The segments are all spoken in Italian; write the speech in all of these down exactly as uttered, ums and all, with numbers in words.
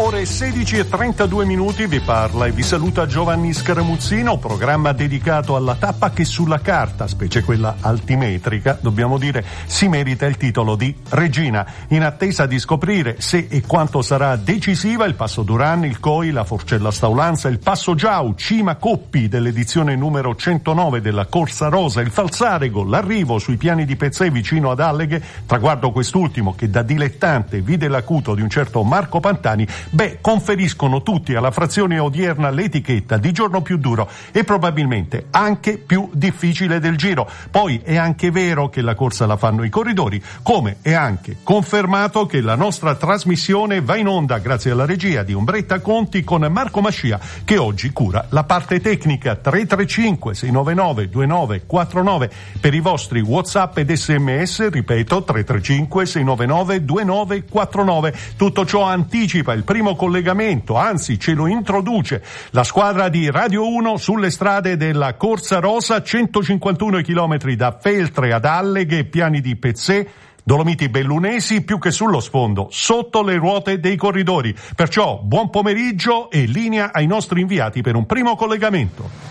Ore sedici e trentadue minuti, vi parla e vi saluta Giovanni Scaramuzzino, programma dedicato alla tappa che sulla carta, specie quella altimetrica, dobbiamo dire, si merita il titolo di regina, in attesa di scoprire se e quanto sarà decisiva il Passo Duran, il C O I, la Forcella Staulanza, il Passo Giau, Cima Coppi dell'edizione numero centonove della Corsa Rosa, il Falzarego, l'arrivo sui piani di Pezzè vicino ad Alleghe, traguardo quest'ultimo che da dilettante vide l'acuto di un certo Marco Pantani. Beh, conferiscono tutti alla frazione odierna l'etichetta di giorno più duro e probabilmente anche più difficile del Giro. Poi è anche vero che la corsa la fanno i corridori, come è anche confermato che la nostra trasmissione va in onda grazie alla regia di Umbretta Conti con Marco Mascia, che oggi cura la parte tecnica. Tre tre cinque sei nove nove due nove quattro nove per i vostri WhatsApp ed sms, ripeto, tre tre cinque sei nove nove due nove quattro nove. Tutto ciò anticipa il primo collegamento, anzi ce lo introduce la squadra di Radio uno sulle strade della Corsa Rosa, centocinquantuno chilometri da Feltre ad Alleghe, piani di Pezzè, Dolomiti Bellunesi, più che sullo sfondo, sotto le ruote dei corridori. Perciò buon pomeriggio e linea ai nostri inviati per un primo collegamento.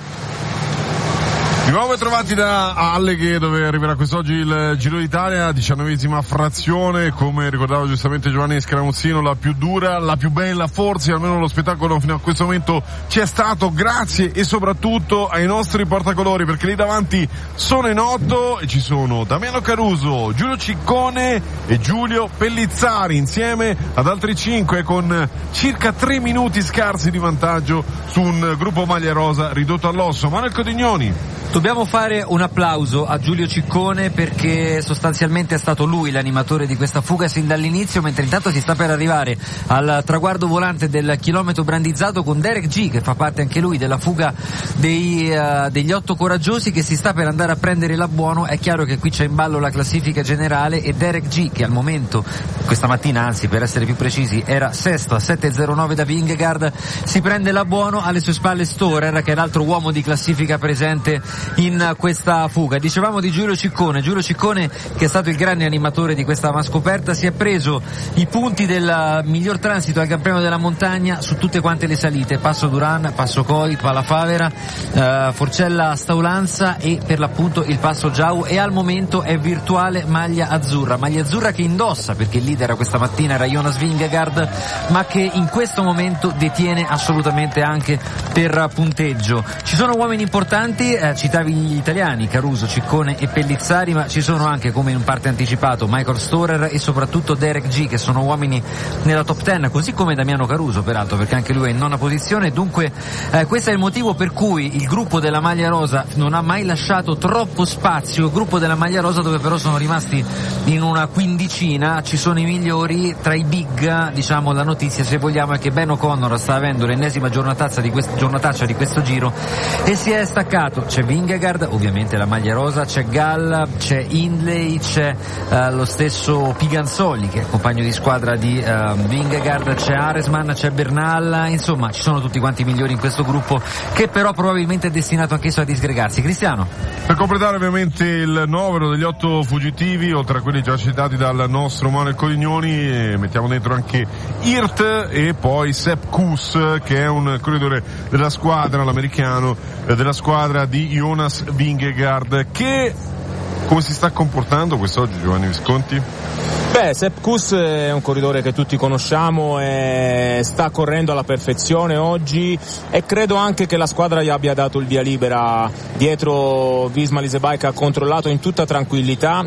Di nuovo trovati da Alleghe, dove arriverà quest'oggi il Giro d'Italia, diciannovesima frazione, come ricordava giustamente Giovanni Scaramuzzino, la più dura, la più bella, forse almeno lo spettacolo fino a questo momento c'è stato, grazie e soprattutto ai nostri portacolori, perché lì davanti sono in otto e ci sono Damiano Caruso, Giulio Ciccone e Giulio Pellizzari, insieme ad altri cinque, con circa tre minuti scarsi di vantaggio su un gruppo maglia rosa ridotto all'osso. Manuel Codignoni. Dobbiamo fare un applauso a Giulio Ciccone, perché sostanzialmente è stato lui l'animatore di questa fuga sin dall'inizio, mentre intanto si sta per arrivare al traguardo volante del chilometro brandizzato con Derek G, che fa parte anche lui della fuga dei, uh, degli otto coraggiosi, che si sta per andare a prendere l'abbuono. È chiaro che qui c'è in ballo la classifica generale e Derek G, che al momento, questa mattina anzi per essere più precisi, era sesto a sette zero nove da Vingegaard, si prende l'abbuono. Alle sue spalle Storer, che è l'altro uomo di classifica presente in questa fuga. Dicevamo di Giulio Ciccone, Giulio Ciccone che è stato il grande animatore di questa mascoperta, si è preso i punti del miglior transito al Gran Premio della Montagna su tutte quante le salite, Passo Duran, Passo Coi, Palafavera, eh, Forcella Staulanza e per l'appunto il Passo Giau, e al momento è virtuale maglia azzurra, maglia azzurra che indossa, perché il leader questa mattina era Jonas Vingegaard, ma che in questo momento detiene assolutamente anche per punteggio. Ci sono uomini importanti, eh, citavi gli italiani Caruso, Ciccone e Pellizzari, ma ci sono anche, come in parte anticipato, Michael Storer e soprattutto Derek G, che sono uomini nella top dieci, così come Damiano Caruso peraltro, perché anche lui è in nona posizione. Dunque eh, questo è il motivo per cui il gruppo della maglia rosa non ha mai lasciato troppo spazio, il gruppo della maglia rosa dove però sono rimasti in una quindicina. Ci sono i migliori tra i big, diciamo. La notizia, se vogliamo, è che Ben O'Connor sta avendo l'ennesima giornatazza di questo, giornataccia di questo giro e si è staccato. C'è Vingegaard, ovviamente la maglia rosa, c'è Gall, c'è Hindley, c'è uh, lo stesso Piganzoli che è compagno di squadra di uh, Vingegaard, c'è Aresman, c'è Bernal, insomma ci sono tutti quanti i migliori in questo gruppo, che però probabilmente è destinato anch'esso a disgregarsi. Cristiano. Per completare ovviamente il novero degli otto fuggitivi, oltre a quelli già citati dal nostro Manuel Codignoni, eh, mettiamo dentro anche Hirt e poi Sepp Kuss, che è un corridore della squadra, l'americano, eh, della squadra di Jonas Vingegaard. Che come si sta comportando quest'oggi, Giovanni Visconti? Beh, Sepp Kuss è un corridore che tutti conosciamo e sta correndo alla perfezione oggi, e credo anche che la squadra gli abbia dato il via libera dietro. Visma Leasebike ha controllato in tutta tranquillità,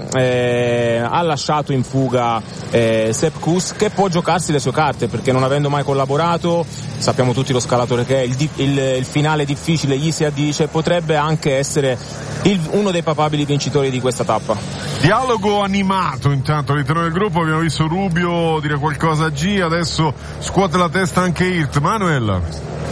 eh, ha lasciato in fuga eh, Sepp Kuss, che può giocarsi le sue carte, perché non avendo mai collaborato, sappiamo tutti lo scalatore che è, il, il, il finale difficile gli si addice, potrebbe anche essere il, uno dei papabili vincitori di questa tappa. Dialogo animato intanto all'interno del gruppo, abbiamo visto Rubio dire qualcosa a G, adesso scuote la testa anche Hirt. Manuel.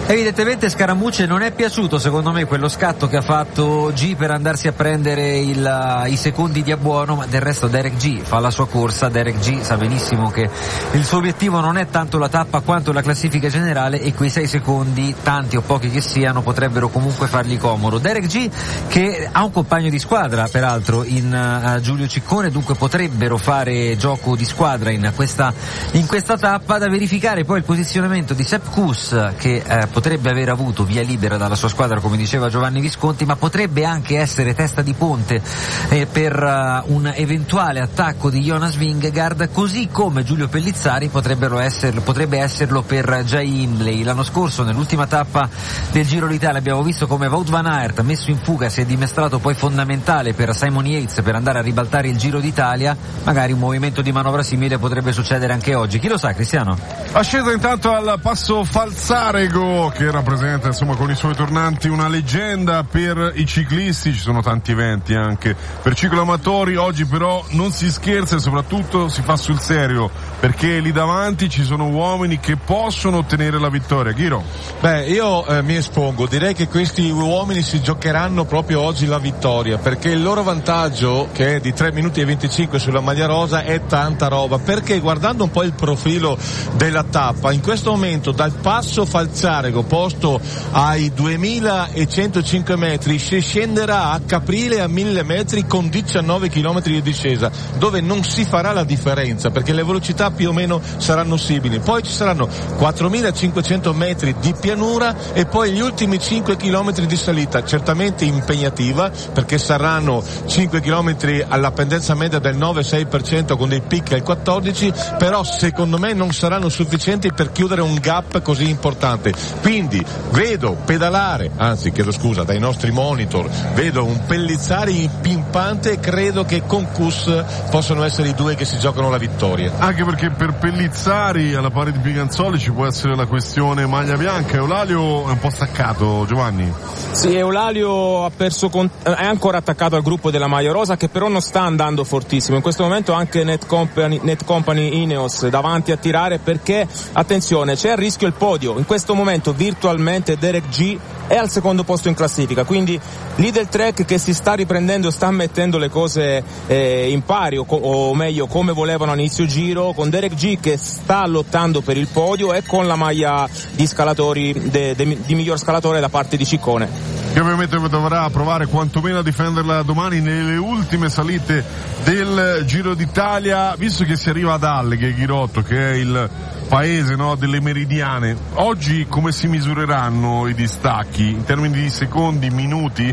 Evidentemente Scaramucci non è piaciuto, secondo me, quello scatto che ha fatto G per andarsi a prendere il, i secondi di abbuono, ma del resto Derek G fa la sua corsa. Derek G sa benissimo che il suo obiettivo non è tanto la tappa quanto la classifica generale, e quei sei secondi, tanti o pochi che siano, potrebbero comunque fargli comodo. Derek G che ha un compagno di squadra peraltro in uh, Giulio Ciccone, dunque potrebbero fare gioco di squadra in questa, in questa tappa. Da verificare poi il posizionamento di Sepp Kuss, che eh, potrebbe aver avuto via libera dalla sua squadra, come diceva Giovanni Visconti, ma potrebbe anche essere testa di ponte eh, per uh, un eventuale attacco di Jonas Vingegaard, così come Giulio Pellizzari potrebbero esserlo, potrebbe esserlo per Jay Hindley. L'anno scorso nell'ultima tappa del Giro d'Italia abbiamo visto come Wout van Aert, messo in fuga, si è dimostrato poi fondamentale per Simon Yates per andare a ribaltare il Giro d'Italia. Magari un movimento di manovra simile potrebbe succedere anche oggi, chi lo sa, Cristiano? Ascesa intanto al passo Falzarego, che rappresenta insomma con i suoi tornanti una leggenda per i ciclisti. Ci sono tanti eventi anche per cicloamatori, oggi però non si scherza e soprattutto si fa sul serio, perché lì davanti ci sono uomini che possono ottenere la vittoria. Ghiro? Beh, io eh, mi espongo, direi che questi uomini si giocheranno proprio oggi la vittoria, perché il loro vantaggio, che è di tre minuti e venticinque sulla maglia rosa, è tanta roba, perché guardando un po' il profilo della tappa, in questo momento dal passo Falzarego posto ai duemilacentocinque metri si scenderà a Caprile a mille metri con diciannove chilometri di discesa, dove non si farà la differenza perché le velocità più o meno saranno simili. Poi ci saranno quattromilacinquecento metri di pianura e poi gli ultimi cinque chilometri di salita, certamente impegnativa perché saranno cinque chilometri alla pendenza media del nove sei per cento con dei picchi al quattordici, però secondo me non saranno sufficienti per chiudere un gap così importante. Quindi vedo pedalare, anzi chiedo scusa, dai nostri monitor, vedo un Pellizzari pimpante e credo che con Kuss possono essere i due che si giocano la vittoria. Anche perché per Pellizzari, alla pari di Piganzoli, ci può essere la questione maglia bianca. Eulalio è un po' staccato, Giovanni. Sì, Eulalio ha perso con... è ancora attaccato al gruppo della maglia rosa, che però non sta andando fortissimo. In questo momento anche Net Company, Net Company Ineos davanti a tirare, perché attenzione, c'è a rischio il podio. In questo momento virtualmente Derek G è al secondo posto in classifica, quindi Lidl Trek che si sta riprendendo, sta mettendo le cose eh, in pari, o, o meglio come volevano all'inizio giro, con Derek G che sta lottando per il podio e con la maglia di scalatori de, de, di miglior scalatore da parte di Ciccone, che ovviamente dovrà provare quantomeno a difenderla domani nelle ultime salite del Giro d'Italia, visto che si arriva ad Alleghe, Ghirotto, che è il paese, no, delle meridiane. Oggi come si misureranno i distacchi in termini di secondi, minuti?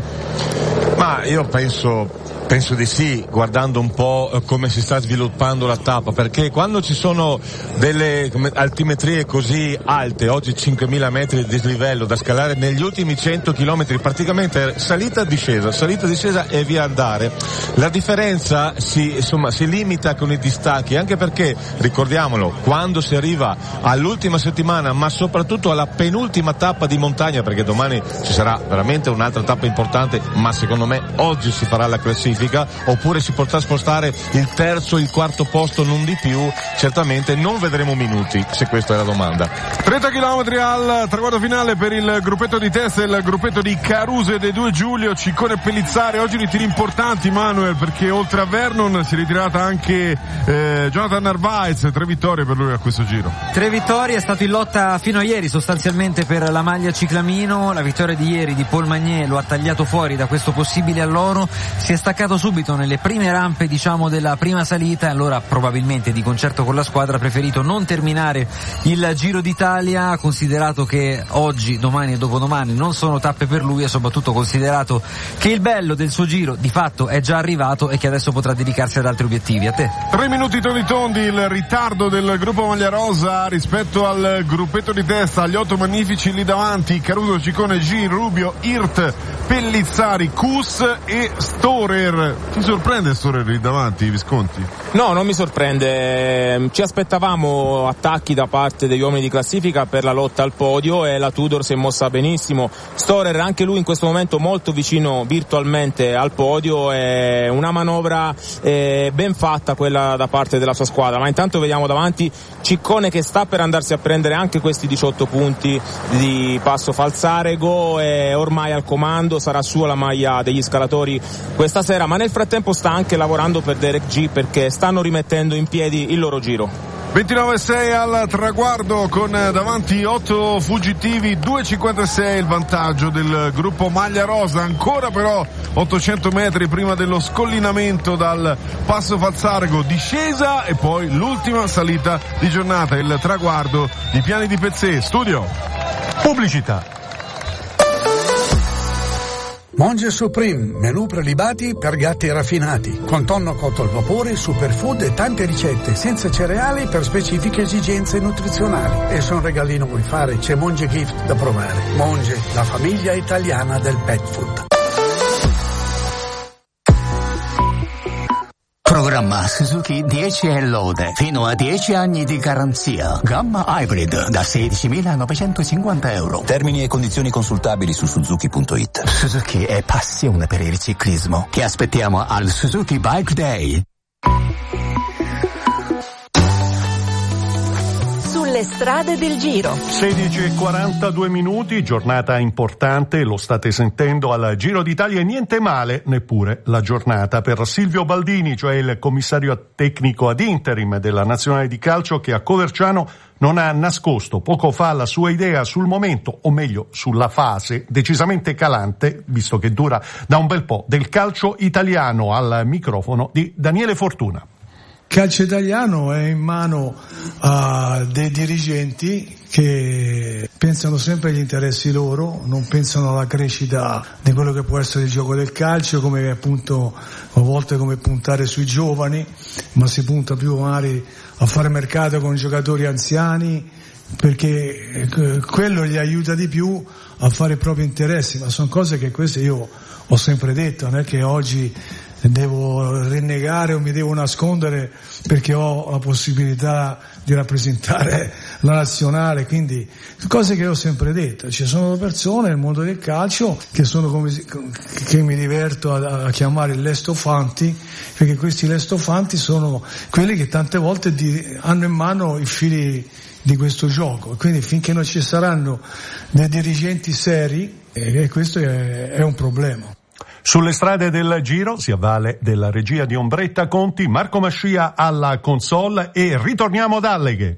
Ma io penso penso di sì, guardando un po' come si sta sviluppando la tappa, perché quando ci sono delle altimetrie così alte, oggi cinquemila metri di dislivello da scalare negli ultimi cento chilometri, praticamente salita discesa, salita discesa e via andare, la differenza si, insomma, si limita con i distacchi, anche perché, ricordiamolo, quando si arriva all'ultima settimana, ma soprattutto alla penultima tappa di montagna, perché domani ci sarà veramente un'altra tappa importante, ma secondo me oggi si farà la classifica, oppure si potrà spostare il terzo, il quarto posto, non di più, certamente non vedremo minuti, se questa è la domanda. trenta chilometri al traguardo finale per il gruppetto di testa, il gruppetto di Caruso e dei due Giulio, Ciccone e Pellizzari. Oggi ritiri importanti, Manuel, perché oltre a Vernon si è ritirata anche eh, Jonathan Narvaez, tre vittorie per lui a questo giro. Tre vittorie, è stato in lotta fino a ieri sostanzialmente per la maglia ciclamino. La vittoria di ieri di Paul Magnier lo ha tagliato fuori da questo possibile alloro, si è staccato subito nelle prime rampe, diciamo, della prima salita, e allora probabilmente di concerto con la squadra ha preferito non terminare il Giro d'Italia, considerato che oggi, domani e dopodomani non sono tappe per lui, e soprattutto considerato che il bello del suo giro di fatto è già arrivato e che adesso potrà dedicarsi ad altri obiettivi. A te. Tre minuti tondi tondi il ritardo del gruppo maglia rosa rispetto al gruppetto di testa, gli otto magnifici lì davanti: Caruso, Ciccone, G, Rubio, Hirt, Pellizzari, Kuss e Storer. Storer, ti sorprende Storer lì davanti, Visconti? No, non mi sorprende, ci aspettavamo attacchi da parte degli uomini di classifica per la lotta al podio e la Tudor si è mossa benissimo. Storer anche lui in questo momento molto vicino virtualmente al podio, è una manovra eh, ben fatta quella da parte della sua squadra, ma intanto vediamo davanti Ciccone che sta per andarsi a prendere anche questi diciotto punti di Passo Falzarego, e ormai al comando, sarà sua la maglia degli scalatori questa sera, ma nel frattempo sta anche lavorando per Derek G perché stanno rimettendo in piedi il loro giro. ventinove sei al traguardo con davanti otto fuggitivi, due cinquantasei il vantaggio del gruppo Maglia Rosa, ancora però ottocento metri prima dello scollinamento dal Passo Falzarego, discesa e poi l'ultima salita di giornata, il traguardo di Piani di Pezzè. Studio. Pubblicità. Monge Supreme, menù prelibati per gatti raffinati, con tonno cotto al vapore, superfood e tante ricette, senza cereali per specifiche esigenze nutrizionali. E se un regalino vuoi fare, c'è Monge Gift da provare. Monge, la famiglia italiana del pet food. Programma Suzuki dieci e lode, fino a dieci anni di garanzia. Gamma Hybrid da sedicimilanovecentocinquanta euro. Termini e condizioni consultabili su suzuki punto it. Suzuki è passione per il ciclismo. Ti aspettiamo al Suzuki Bike Day. Le strade del Giro. sedici e quarantadue minuti, giornata importante, lo state sentendo al Giro d'Italia, e niente male neppure la giornata per Silvio Baldini, cioè il commissario tecnico ad interim della nazionale di calcio, che a Coverciano non ha nascosto poco fa la sua idea sul momento, o meglio sulla fase decisamente calante, visto che dura da un bel po', del calcio italiano. Al microfono di Daniele Fortuna. Il calcio italiano è in mano a dei dirigenti che pensano sempre agli interessi loro, non pensano alla crescita di quello che può essere il gioco del calcio, come appunto a volte come puntare sui giovani, ma si punta più magari a fare mercato con giocatori anziani, perché quello gli aiuta di più a fare i propri interessi. Ma sono cose che queste io ho sempre detto, non è che oggi devo rinnegare o mi devo nascondere perché ho la possibilità di rappresentare la nazionale, quindi cose che ho sempre detto. Ci sono persone nel mondo del calcio che sono come che mi diverto a, a chiamare lestofanti, perché questi lestofanti sono quelli che tante volte di, hanno in mano i fili di questo gioco, quindi finché non ci saranno dei dirigenti seri, eh, questo è, è un problema. Sulle strade del Giro si avvale della regia di Ombretta Conti, Marco Mascia alla console, e ritorniamo ad Alleghe.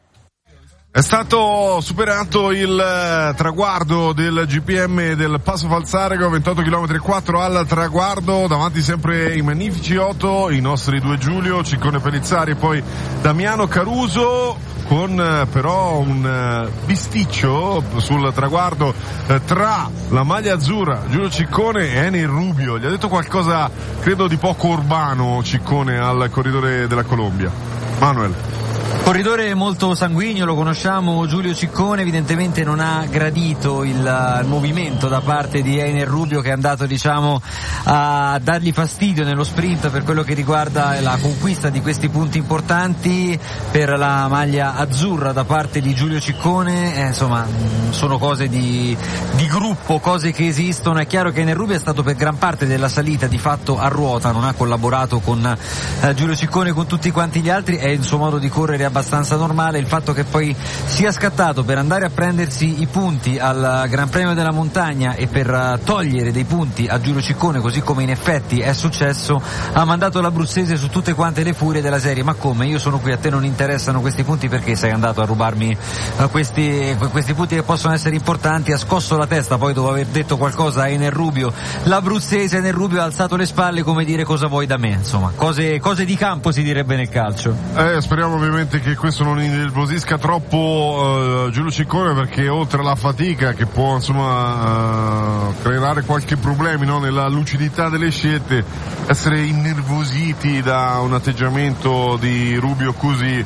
È stato superato il traguardo del G P M del Passo Falzarego, ventotto chilometri e quattro al traguardo, davanti sempre i magnifici otto, i nostri due Giulio, Ciccone Pellizzari e poi Damiano Caruso, con però un bisticcio sul traguardo tra la maglia azzurra Giulio Ciccone e Enel Rubio. Gli ha detto qualcosa credo di poco urbano Ciccone al corridore della Colombia. Manuel. Corridore molto sanguigno, lo conosciamo, Giulio Ciccone, evidentemente non ha gradito il, il movimento da parte di Enel Rubio, che è andato diciamo a dargli fastidio nello sprint per quello che riguarda la conquista di questi punti importanti per la maglia azzurra da parte di Giulio Ciccone. Eh, insomma sono cose di, di gruppo, cose che esistono. È chiaro che Enel Rubio è stato per gran parte della salita di fatto a ruota, non ha collaborato con eh, Giulio Ciccone, con tutti quanti gli altri, è il suo modo di correre abbastanza normale. Il fatto che poi sia scattato per andare a prendersi i punti al Gran Premio della Montagna e per togliere dei punti a Giulio Ciccone, così come in effetti è successo, ha mandato l'abruzzese su tutte quante le furie della serie: ma come, io sono qui, a te non interessano questi punti, perché sei andato a rubarmi questi, questi punti che possono essere importanti? Ha scosso la testa poi dopo aver detto qualcosa a Enel Rubio, l'abruzzese. Enel Rubio ha alzato le spalle come dire: cosa vuoi da me? Insomma, cose, cose di campo, si direbbe nel calcio. Eh, speriamo ovviamente che questo non innervosisca troppo uh, Giulio Ciccone, perché oltre alla fatica che può insomma uh, creare qualche problemi, no, nella lucidità delle scelte, essere innervositi da un atteggiamento di Rubio così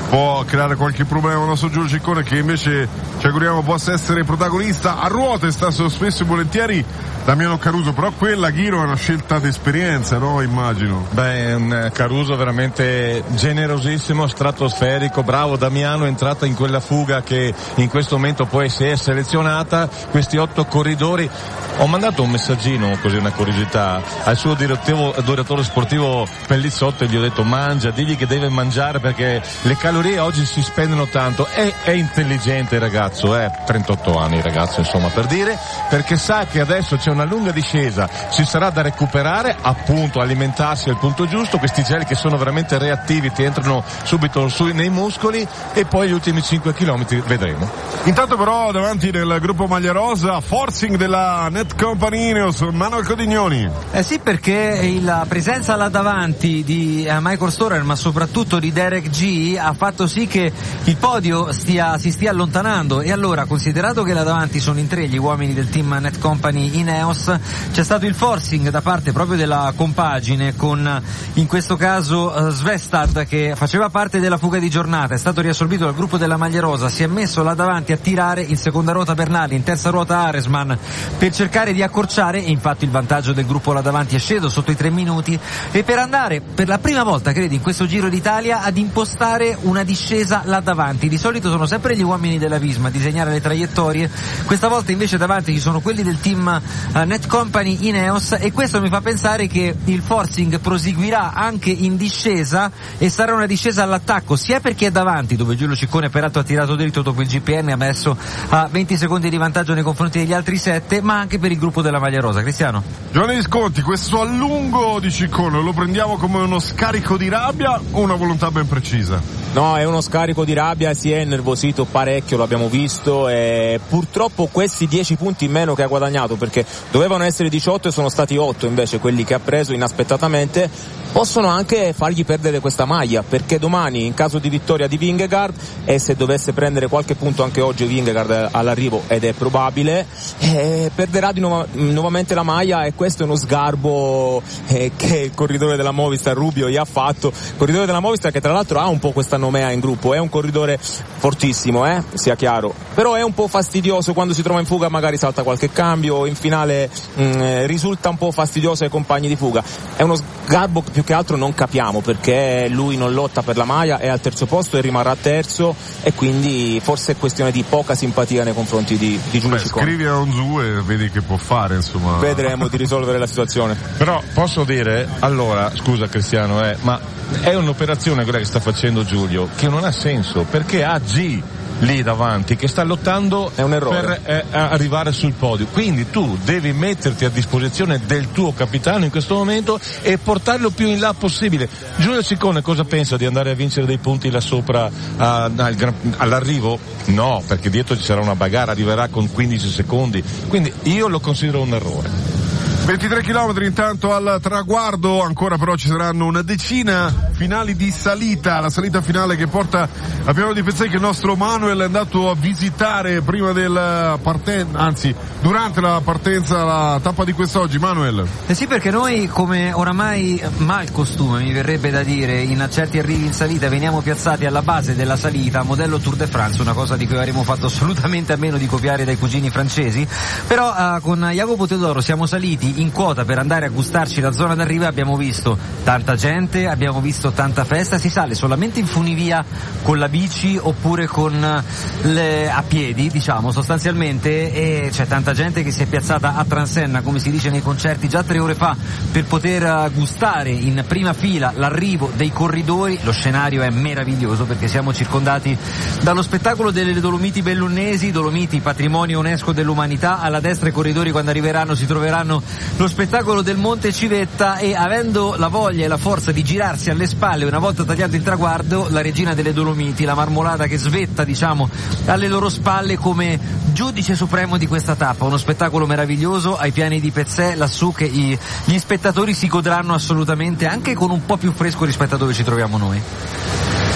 può creare qualche problema al nostro Giulio Ciccone, che invece ci auguriamo possa essere protagonista. A ruote sta spesso e volentieri Damiano Caruso, però quella, Ghiro, è una scelta d'esperienza, no? Immagino. Beh, un Caruso veramente generosissimo, stratosferico, bravo Damiano, è entrata in quella fuga che in questo momento poi si è selezionata, questi otto corridori. Ho mandato un messaggino, così una curiosità, al suo direttore sportivo Pellizzotto e gli ho detto: mangia, digli che deve mangiare perché le calorie oggi si spendono tanto. È, è intelligente il ragazzo, è eh? trentotto anni il ragazzo, insomma, per dire, perché sa che adesso c'è una lunga discesa, ci sarà da recuperare, appunto alimentarsi al punto giusto, questi gel che sono veramente reattivi, ti entrano subito su, nei muscoli, e poi gli ultimi cinque chilometri vedremo. Intanto però davanti nel gruppo maglia rosa, forcing della Net Company Ineos, Manuel Codignoni. Eh sì, perché la presenza là davanti di eh, Michael Storer, ma soprattutto di Derek G, ha fatto sì che il podio stia, si stia allontanando, e allora, considerato che là davanti sono in tre gli uomini del team Net Company Ineos, c'è stato il forcing da parte proprio della compagine con, in questo caso, uh, Svestad, che faceva parte della fuga di giornata, è stato riassorbito dal gruppo della maglia rosa, si è messo là davanti a tirare, in seconda ruota Bernali, in terza ruota Aresman, per cercare di accorciare, e infatti il vantaggio del gruppo là davanti è sceso sotto i tre minuti, e per andare per la prima volta, credo, in questo Giro d'Italia ad impostare una discesa là davanti. Di solito sono sempre gli uomini della Visma a disegnare le traiettorie, questa volta invece davanti ci sono quelli del team uh, Net Company Ineos, e questo mi fa pensare che il forcing proseguirà anche in discesa, e sarà una discesa all'attacco, sia perché è davanti, dove Giulio Ciccone peraltro ha tirato dritto dopo il G P N, ha messo a venti secondi di vantaggio nei confronti degli altri sette, ma anche per il gruppo della maglia rosa. Cristiano? Giovanni Visconti, questo allungo di Ciccone lo prendiamo come uno scarico di rabbia o una volontà ben precisa? No, è uno scarico di rabbia, si è innervosito parecchio, l'abbiamo visto, e purtroppo questi dieci punti in meno che ha guadagnato, perché dovevano essere diciotto e sono stati otto invece quelli che ha preso inaspettatamente, possono anche fargli perdere questa maglia, perché domani, in caso di vittoria di Vingegaard, e se dovesse prendere qualche punto anche oggi Vingegaard all'arrivo, ed è probabile, eh, perderà di nuovo, nuovamente la maglia, e questo è uno sgarbo eh, che il corridore della Movistar Rubio gli ha fatto, corridore della Movistar che tra l'altro ha un po' questa nomea in gruppo, è un corridore fortissimo, eh, sia chiaro, però è un po' fastidioso quando si trova in fuga, magari salta qualche cambio, in finale mh, risulta un po' fastidioso ai compagni di fuga. È uno sgarbo più che altro non capiamo, perché lui non lotta per la maglia, è al terzo posto e rimarrà terzo, e quindi forse è questione di poca simpatia nei confronti di, di Giulio Ciccone. Scrivi a Onzu e vedi che può fare, insomma. Vedremo di risolvere la situazione. Però posso dire, allora, scusa Cristiano, eh, ma è un'operazione quella che sta facendo Giulio che non ha senso, perché ha G lì davanti che sta lottando è un errore. per eh, arrivare sul podio, quindi tu devi metterti a disposizione del tuo capitano in questo momento e portarlo più in là possibile. Giulio Ciccone cosa pensa, di andare a vincere dei punti là sopra a, al, all'arrivo? No, perché dietro ci sarà una bagarre, arriverà con quindici secondi, quindi io lo considero un errore. ventitré chilometri intanto al traguardo, ancora però ci saranno una decina finali di salita, la salita finale che porta a Piano di Pezzè, che il nostro Manuel è andato a visitare prima del partenza, anzi durante la partenza, la tappa di quest'oggi. Manuel? Eh sì, perché noi, come oramai mal costume mi verrebbe da dire, in certi arrivi in salita veniamo piazzati alla base della salita, modello Tour de France, una cosa di cui avremmo fatto assolutamente a meno di copiare dai cugini francesi, però eh, con Jacopo Teodoro siamo saliti in quota per andare a gustarci la zona d'arrivo, e abbiamo visto tanta gente, abbiamo visto tanta festa. Si sale solamente in funivia con la bici oppure con le, a piedi, diciamo, sostanzialmente, e c'è tanta gente che si è piazzata a Transenna, come si dice nei concerti, già tre ore fa, per poter gustare in prima fila l'arrivo dei corridori. Lo scenario è meraviglioso, perché siamo circondati dallo spettacolo delle Dolomiti Bellunnesi, Dolomiti patrimonio UNESCO dell'umanità. Alla destra i corridori, quando arriveranno, si troveranno lo spettacolo del Monte Civetta, e avendo la voglia e la forza di girarsi alle spalle una volta tagliato il traguardo, la regina delle Dolomiti, la Marmolada che svetta, diciamo, alle loro spalle come giudice supremo di questa tappa. Uno spettacolo meraviglioso ai Piani di Pezzè, lassù, che i, gli spettatori si godranno assolutamente, anche con un po' più fresco rispetto a dove ci troviamo noi.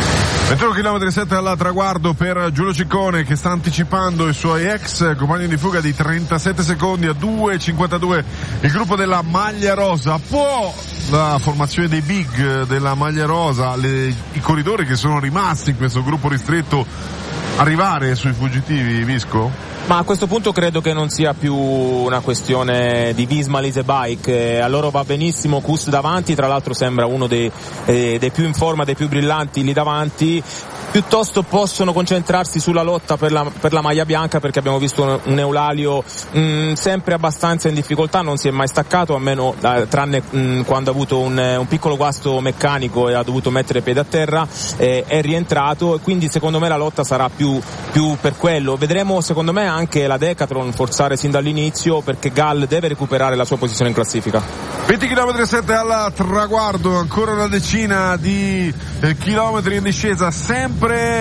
ventuno chilometri e sette al traguardo per Giulio Ciccone, che sta anticipando i suoi ex compagni di fuga di trentasette secondi a due cinquantadue. Il gruppo della maglia rosa. Può la formazione dei big della maglia rosa, le, i corridori che sono rimasti in questo gruppo ristretto, arrivare sui fuggitivi, Visco? Ma a questo punto credo che non sia più una questione di Visma e Bike, a loro va benissimo Kuss davanti, tra l'altro sembra uno dei, eh, dei più in forma, dei più brillanti lì davanti. Piuttosto possono concentrarsi sulla lotta per la, per la maglia bianca, perché abbiamo visto un, un Eulalia mh, sempre abbastanza in difficoltà, non si è mai staccato, almeno eh, tranne mh, quando ha avuto un, un piccolo guasto meccanico e ha dovuto mettere piede a terra, eh, è rientrato, e quindi secondo me la lotta sarà più, più per quello. Vedremo secondo me anche la Decathlon forzare sin dall'inizio, perché Gall deve recuperare la sua posizione in classifica. venti chilometri e sette al traguardo, ancora una decina di eh, chilometri in discesa, sempre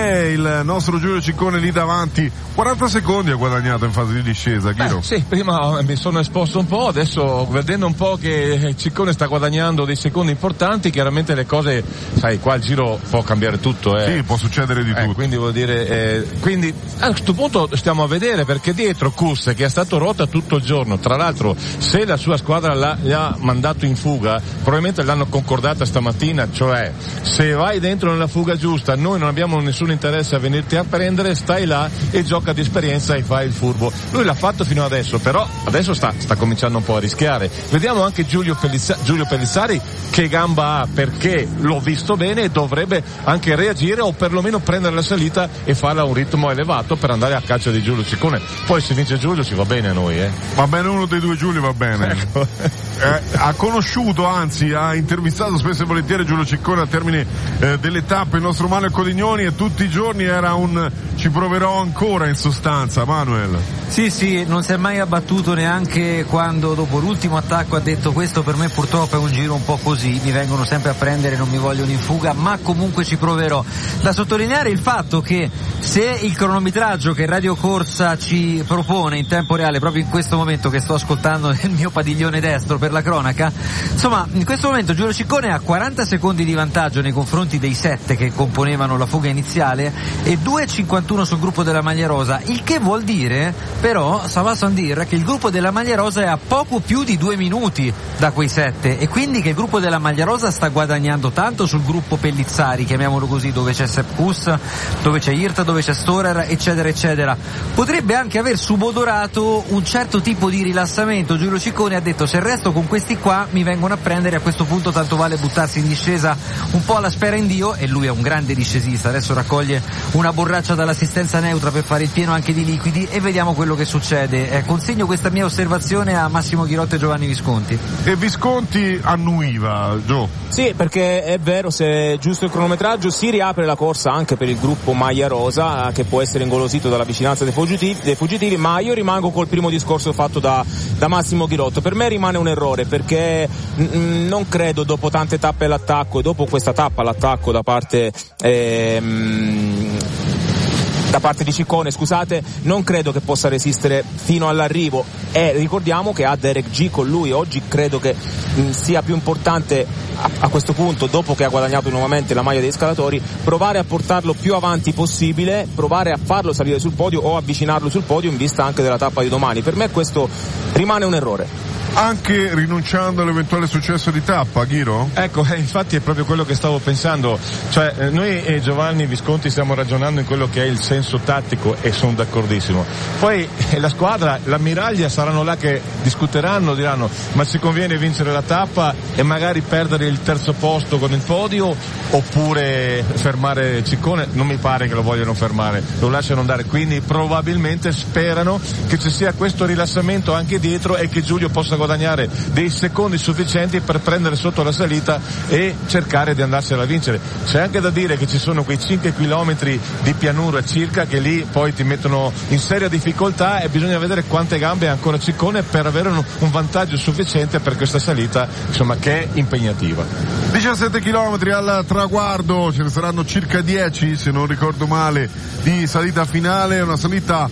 il nostro Giulio Ciccone lì davanti. quaranta secondi ha guadagnato in fase di discesa, Ghiro. Eh, sì, prima mi sono esposto un po', adesso vedendo un po' che Ciccone sta guadagnando dei secondi importanti, chiaramente le cose, sai, qua il giro può cambiare tutto, eh. Sì, può succedere di eh, tutto. Quindi vuol dire, eh, quindi a questo punto stiamo a vedere, perché dietro Kuss, che è stato rotta tutto il giorno, tra l'altro se la sua squadra l'ha, gli ha mandato in fuga, probabilmente l'hanno concordata stamattina, cioè se vai dentro nella fuga giusta, noi non abbiamo nessun interesse a venirti a prendere, stai là e gioca di esperienza e fai il furbo. Lui l'ha fatto fino adesso, però adesso sta, sta cominciando un po' a rischiare. Vediamo anche Giulio, Pellizza, Giulio Pellizzari che gamba ha, perché l'ho visto bene e dovrebbe anche reagire o perlomeno prendere la salita e farla a un ritmo elevato per andare a caccia di Giulio Ciccone. Poi se vince Giulio ci va bene a noi, eh. Va bene uno dei due Giulio, va bene. Ecco. eh, ha conosciuto, anzi ha intervistato spesso e volentieri Giulio Ciccone al termine eh, delle tappe, il nostro Manuel Codignoni, e tutti i giorni era un ci proverò ancora, in sostanza. Manuel. Sì, sì, non si è mai abbattuto neanche quando dopo l'ultimo attacco ha detto questo per me purtroppo è un giro un po' così, mi vengono sempre a prendere, non mi vogliono in fuga, ma comunque ci proverò. Da sottolineare il fatto che se il cronometraggio che Radio Corsa ci propone in tempo reale, proprio in questo momento che sto ascoltando nel mio padiglione destro per la cronaca, insomma in questo momento Giulio Ciccone ha quaranta secondi di vantaggio nei confronti dei sette che componevano la fuga iniziale e due cinquantuno sul gruppo della maglia rosa, il che vuol dire però, ça va sans dire, che il gruppo della maglia rosa è a poco più di due minuti da quei sette, e quindi che il gruppo della maglia rosa sta guadagnando tanto sul gruppo Pellizzari, chiamiamolo così, dove c'è Sepp Kuss, dove c'è Irta, dove c'è Storer, eccetera eccetera. Potrebbe anche aver subodorato un certo tipo di rilassamento. Giulio Ciccone ha detto: se resto con questi qua mi vengono a prendere, a questo punto tanto vale buttarsi in discesa un po' alla spera in Dio, e lui è un grande discesista, adesso raccoglie una borraccia dall'assistenza neutra per fare il pieno anche di liquidi e vediamo quello che succede. Eh, consegno questa mia osservazione a Massimo Ghirotto e Giovanni Visconti. E Visconti annuiva, Gio. Sì, perché è vero, se è giusto il cronometraggio si riapre la corsa anche per il gruppo maglia rosa, che può essere ingolosito dalla vicinanza dei fuggitivi, dei fuggitivi ma io rimango col primo discorso fatto da, da Massimo Ghirotto. Per me rimane un errore, perché mh, non credo, dopo tante tappe all'attacco e dopo questa tappa all'attacco da parte ehm, da parte di Ciccone, scusate, non credo che possa resistere fino all'arrivo, e ricordiamo che ha Derek G con lui. Oggi credo che mh, sia più importante a, a questo punto, dopo che ha guadagnato nuovamente la maglia dei scalatori, provare a portarlo più avanti possibile, provare a farlo salire sul podio o avvicinarlo sul podio in vista anche della tappa di domani. Per me questo rimane un errore. Anche rinunciando all'eventuale successo di tappa, Ghiro? Ecco, eh, infatti è proprio quello che stavo pensando, cioè eh, noi e Giovanni Visconti stiamo ragionando in quello che è il senso tattico e sono d'accordissimo. Poi eh, la squadra, l'ammiraglia saranno là che discuteranno, diranno ma ci conviene vincere la tappa e magari perdere il terzo posto con il podio oppure fermare Ciccone. Non mi pare che lo vogliano fermare, lo lasciano andare, quindi probabilmente sperano che ci sia questo rilassamento anche dietro e che Giulio possa guadagnare dei secondi sufficienti per prendere sotto la salita e cercare di andarsela a vincere. C'è anche da dire che ci sono quei cinque chilometri di pianura circa che lì poi ti mettono in seria difficoltà e bisogna vedere quante gambe ha ancora Ciccone per avere un, un vantaggio sufficiente per questa salita, insomma, che è impegnativa. diciassette chilometri al traguardo, ce ne saranno circa dieci se non ricordo male di salita finale, una salita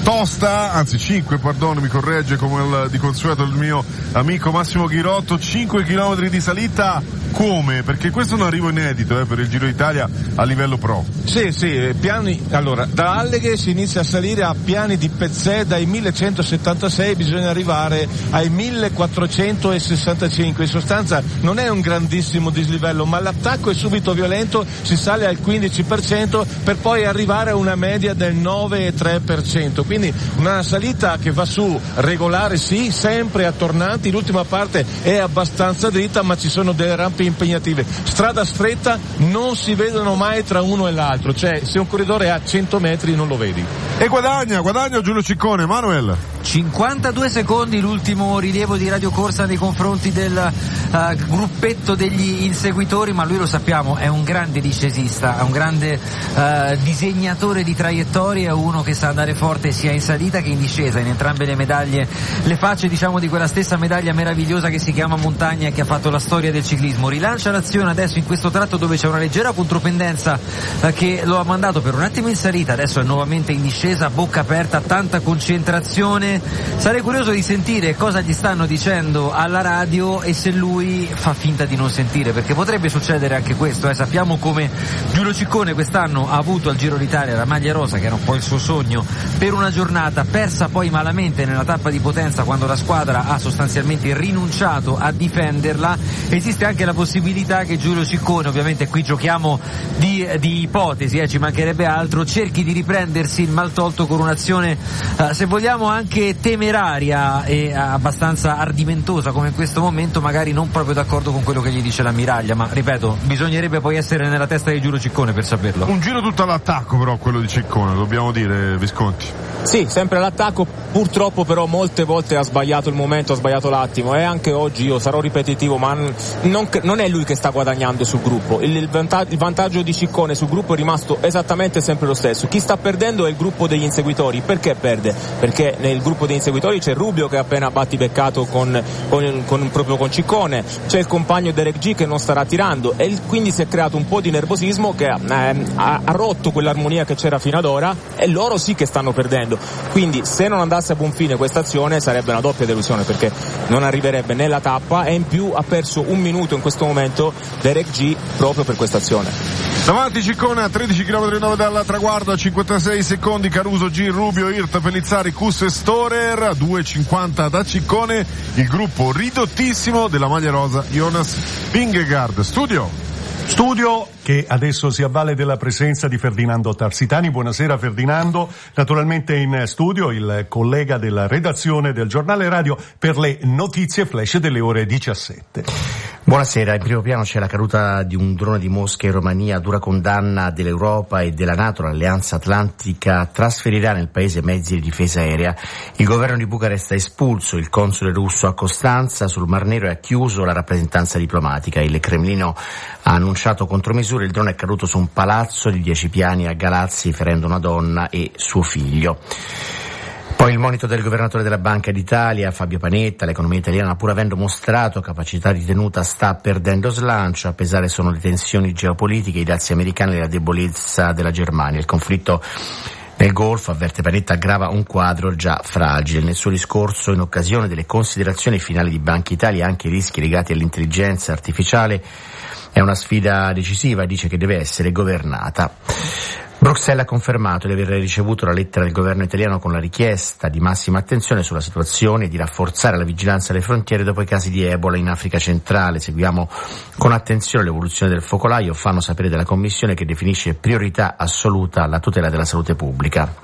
tosta, anzi cinque, perdono, mi corregge come il, di consueto il mio amico Massimo Ghirotto, cinque chilometri di salita. Come? Perché questo è un arrivo inedito eh, per il Giro d'Italia a livello pro. Sì, sì, piani, allora, da Alleghe si inizia a salire a piani di Pezzè, dai millecentosettantasei bisogna arrivare ai millequattrocentosessantacinque, in sostanza non è un grandissimo dislivello, ma l'attacco è subito violento, si sale al quindici per cento per poi arrivare a una media del nove virgola tre per cento, quindi una salita che va su regolare, sì, sempre a tornanti, l'ultima parte è abbastanza dritta ma ci sono delle rampe impegnative, strada stretta, non si vedono mai tra uno e l'altro, cioè se un corridore è a cento metri non lo vedi. E guadagna, guadagna Giulio Ciccone. Manuel, cinquantadue secondi l'ultimo rilievo di Radio Corsa nei confronti del uh, gruppetto degli inseguitori, ma lui, lo sappiamo, è un grande discesista, è un grande uh, disegnatore di traiettorie, è uno che sa andare forte sia in salita che in discesa, in entrambe le medaglie, le facce diciamo di quella stessa medaglia meravigliosa che si chiama montagna e che ha fatto la storia del ciclismo. Rilancia l'azione adesso in questo tratto dove c'è una leggera contropendenza uh, che lo ha mandato per un attimo in salita, adesso è nuovamente in discesa, bocca aperta, tanta concentrazione. Sarei curioso di sentire cosa gli stanno dicendo alla radio e se lui fa finta di non sentire, perché potrebbe succedere anche questo, eh. Sappiamo come Giulio Ciccone quest'anno ha avuto al Giro d'Italia la maglia rosa, che era un po' il suo sogno, per una giornata, persa poi malamente nella tappa di Potenza quando la squadra ha sostanzialmente rinunciato a difenderla. Esiste anche la possibilità che Giulio Ciccone, ovviamente qui giochiamo di, di ipotesi, eh, ci mancherebbe altro, cerchi di riprendersi il mal tolto con un'azione eh, se vogliamo anche temeraria e abbastanza ardimentosa come in questo momento, magari non proprio d'accordo con quello che gli dice l'ammiraglia, ma ripeto, bisognerebbe poi essere nella testa di Giulio Ciccone per saperlo. Un giro tutto all'attacco però quello di Ciccone, dobbiamo dire, Visconti. Sì, sempre all'attacco, purtroppo però molte volte ha sbagliato il momento, ha sbagliato l'attimo, e anche oggi io sarò ripetitivo, ma non, non è lui che sta guadagnando sul gruppo, il, il, vantaggio, il vantaggio di Ciccone sul gruppo è rimasto esattamente sempre lo stesso. Chi sta perdendo è il gruppo degli inseguitori. Perché perde? Perché nel gruppo degli inseguitori c'è Rubio che ha appena battibeccato con, con, con, proprio con Ciccone, c'è il compagno Derek G che non starà tirando, e quindi si è creato un po' di nervosismo che eh, ha, ha rotto quell'armonia che c'era fino ad ora, e loro sì che stanno perdendo. Quindi se non andasse a buon fine questa azione sarebbe una doppia delusione, perché non arriverebbe nella tappa, e in più ha perso un minuto in questo momento Derek G proprio per questa azione. Davanti Ciccone a tredici virgola nove chilometri dal traguardo, a cinquantasei secondi Caruso, G, Rubio, Irt, Pellizzari, Kuss e Storer, a due virgola cinquanta da Ciccone il gruppo ridottissimo della maglia rosa Jonas Vingegaard. Studio Studio che adesso si avvale della presenza di Ferdinando Tarsitani. Buonasera Ferdinando, naturalmente in studio il collega della redazione del giornale radio per le notizie flash delle ore diciassette. Buonasera, in primo piano c'è la caduta di un drone di Mosca in Romania, dura condanna dell'Europa e della NATO. L'Alleanza Atlantica trasferirà nel paese mezzi di difesa aerea. Il governo di Bucarest ha espulso il console russo a Costanza sul Mar Nero e ha chiuso la rappresentanza diplomatica. Il Cremlino ha annunciato contromisure, il drone è caduto su un palazzo di dieci piani a Galazzi ferendo una donna e suo figlio. Poi il monito del governatore della Banca d'Italia, Fabio Panetta: l'economia italiana, pur avendo mostrato capacità di tenuta, sta perdendo slancio, a pesare sono le tensioni geopolitiche, i dazi americani e la debolezza della Germania. Il conflitto nel Golfo, avverte Panetta, aggrava un quadro già fragile. Nel suo discorso, in occasione delle considerazioni finali di Banca Italia, anche i rischi legati all'intelligenza artificiale è una sfida decisiva, dice che deve essere governata. Bruxelles ha confermato di aver ricevuto la lettera del governo italiano con la richiesta di massima attenzione sulla situazione e di rafforzare la vigilanza alle frontiere dopo i casi di Ebola in Africa centrale. Seguiamo con attenzione l'evoluzione del focolaio, fanno sapere della Commissione, che definisce priorità assoluta la tutela della salute pubblica.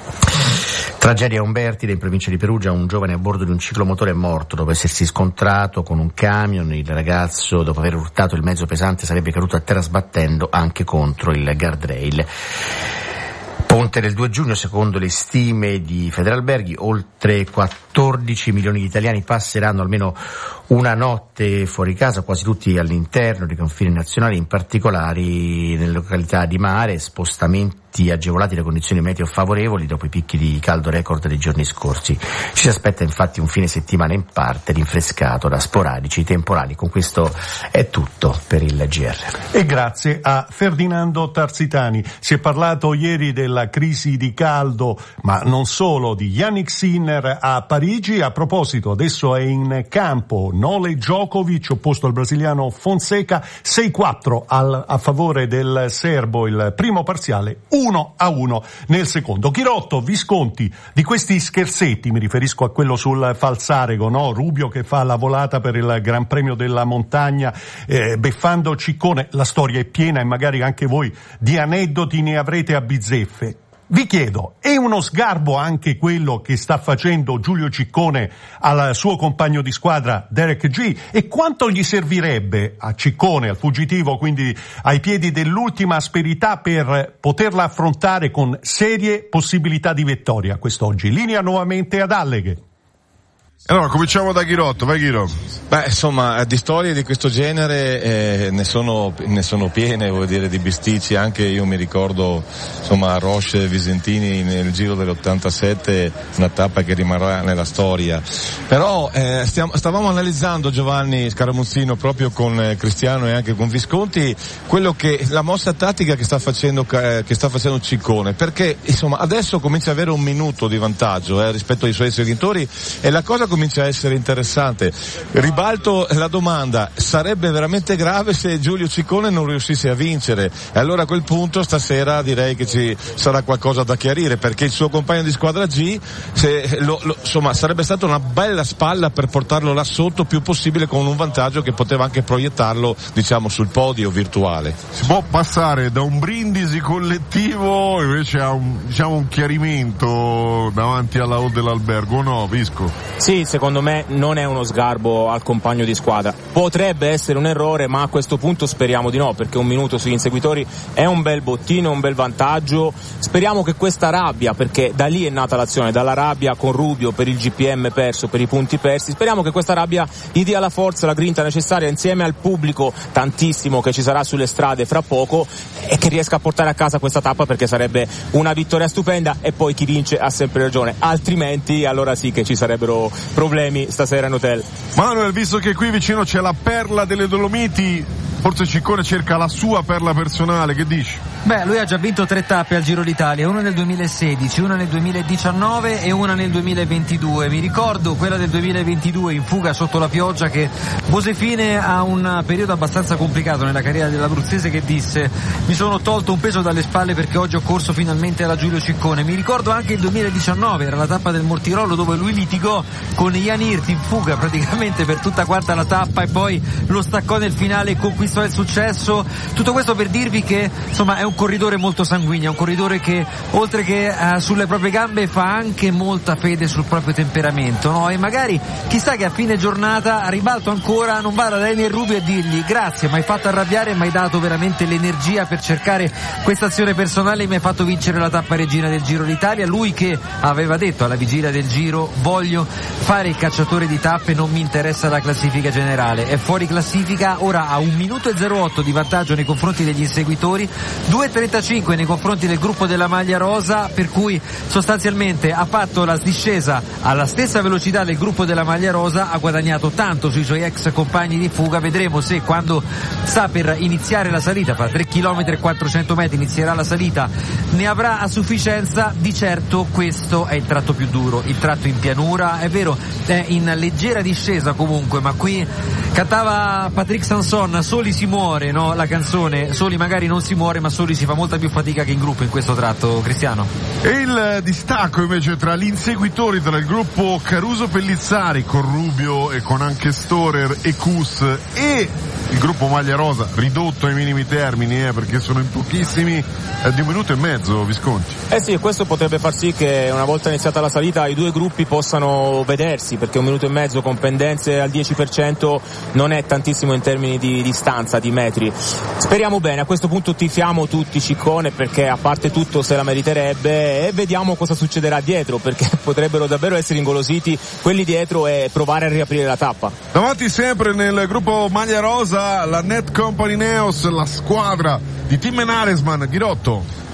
Tragedia a Umbertide, in provincia di Perugia, un giovane a bordo di un ciclomotore è morto dopo essersi scontrato con un camion. Il ragazzo, dopo aver urtato il mezzo pesante, sarebbe caduto a terra sbattendo anche contro il guardrail. Ponte del due giugno, secondo le stime di Federalberghi, oltre quattordici milioni di italiani passeranno almeno una notte fuori casa, quasi tutti all'interno dei confini nazionali, in particolare nelle località di mare. Spostamenti effetti agevolati da condizioni meteo favorevoli dopo i picchi di caldo record dei giorni scorsi. Ci si aspetta infatti un fine settimana in parte rinfrescato da sporadici temporali. Con questo è tutto per il G R. E grazie a Ferdinando Tarzitani. Si è parlato ieri della crisi di caldo, ma non solo, di Yannick Sinner a Parigi. A proposito, adesso è in campo Novak Djokovic opposto al brasiliano Fonseca, sei quattro al, a favore del serbo, il primo parziale uno a uno nel secondo. Chirotto, Visconti, di questi scherzetti, mi riferisco a quello sul Falzarego, no? Rubio che fa la volata per il Gran Premio della Montagna, eh, beffando Ciccone, la storia è piena e magari anche voi di aneddoti ne avrete a bizzeffe. Vi chiedo, è uno sgarbo anche quello che sta facendo Giulio Ciccone al suo compagno di squadra Derek G? E quanto gli servirebbe a Ciccone, al fuggitivo, quindi ai piedi dell'ultima asperità, per poterla affrontare con serie possibilità di vittoria quest'oggi? Linea nuovamente ad Alleghe. Allora, cominciamo da Ghirotto, vai Ghiro. Beh, insomma, di storie di questo genere eh, ne sono ne sono piene, vuol dire, di bisticci. Anche io mi ricordo, insomma, Roche Visentini nel Giro dell'ottantasette, una tappa che rimarrà nella storia. Però eh, stiamo, stavamo analizzando, Giovanni Scaramuzzino, proprio con eh, Cristiano e anche con Visconti, quello che la mossa tattica che sta facendo eh, che sta facendo Ciccone, perché insomma adesso comincia ad avere un minuto di vantaggio eh, rispetto ai suoi seguitori, e la cosa comincia a essere interessante. Ribalto la domanda: sarebbe veramente grave se Giulio Ciccone non riuscisse a vincere? E allora a quel punto stasera direi che ci sarà qualcosa da chiarire, perché il suo compagno di squadra G, se lo, lo, insomma, sarebbe stata una bella spalla per portarlo là sotto più possibile, con un vantaggio che poteva anche proiettarlo, diciamo, sul podio virtuale. Si può passare da un brindisi collettivo invece a un, diciamo, un chiarimento davanti alla hall dell'albergo, no, Visco? Sì, secondo me non è uno sgarbo al compagno di squadra. Potrebbe essere un errore, ma a questo punto speriamo di no, perché un minuto sugli inseguitori è un bel bottino, un bel vantaggio. Speriamo che questa rabbia, perché da lì è nata l'azione, dalla rabbia con Rubio per il G P M perso, per i punti persi, speriamo che questa rabbia gli dia la forza, la grinta necessaria, insieme al pubblico tantissimo che ci sarà sulle strade fra poco, e che riesca a portare a casa questa tappa, perché sarebbe una vittoria stupenda. E poi chi vince ha sempre ragione, altrimenti allora sì che ci sarebbero problemi stasera in hotel. Manuel, visto che qui vicino c'è la perla delle Dolomiti, forse Ciccone cerca la sua perla personale, che dici? Beh, lui ha già vinto tre tappe al Giro d'Italia, una nel duemilasedici, una nel duemiladiciannove e una nel duemilaventidue. Mi ricordo quella del duemilaventidue in fuga sotto la pioggia, che pose fine a un periodo abbastanza complicato nella carriera dell'abruzzese, che disse: mi sono tolto un peso dalle spalle perché oggi ho corso finalmente alla Giulio Ciccone. Mi ricordo anche il duemiladiciannove, era la tappa del Mortirolo, dove lui litigò con Jan Hirt in fuga praticamente per tutta quanta la tappa, e poi lo staccò nel finale e conquistò il successo. Tutto questo per dirvi che insomma è un corridore molto sanguigno, è un corridore che oltre che eh, sulle proprie gambe fa anche molta fede sul proprio temperamento, no? E magari chissà che a fine giornata, a ribalto ancora, non vada da Daniel Rubio e dirgli: grazie, mi hai fatto arrabbiare e mi hai dato veramente l'energia per cercare questa azione personale e mi hai fatto vincere la tappa regina del Giro d'Italia. Lui che aveva detto alla vigilia del Giro: voglio fare il cacciatore di tappe, non mi interessa la classifica generale. È fuori classifica, ora ha un minuto e zero otto di vantaggio nei confronti degli inseguitori, due e trentacinque nei confronti del gruppo della maglia rosa, per cui sostanzialmente ha fatto la discesa alla stessa velocità del gruppo della maglia rosa, ha guadagnato tanto sui suoi ex compagni di fuga. Vedremo se quando sta per iniziare la salita, fra tre chilometri e quattrocento metri inizierà la salita, ne avrà a sufficienza. Di certo questo è il tratto più duro, il tratto in pianura, è vero, è in leggera discesa comunque, ma qui cantava Patrick Sanson: soli si muore, no? La canzone, soli magari non si muore, ma soli si fa molta più fatica che in gruppo in questo tratto, Cristiano. E il distacco invece tra gli inseguitori, tra il gruppo Caruso Pellizzari con Rubio e con anche Storer e Kuss, e il gruppo maglia rosa ridotto ai minimi termini, eh, perché sono in pochissimi, è di un minuto e mezzo, Visconti. Eh sì, questo potrebbe far sì che una volta iniziata la salita i due gruppi possano vedersi, perché un minuto e mezzo con pendenze al dieci per cento non è tantissimo in termini di distanza, di metri. Speriamo bene, a questo punto tifiamo tutti Ciccone, perché a parte tutto se la meriterebbe, e vediamo cosa succederà dietro, perché potrebbero davvero essere ingolositi quelli dietro e provare a riaprire la tappa. Davanti sempre nel gruppo maglia rosa la Net Company Neos, la squadra di Tim Naresman. Ghirotto.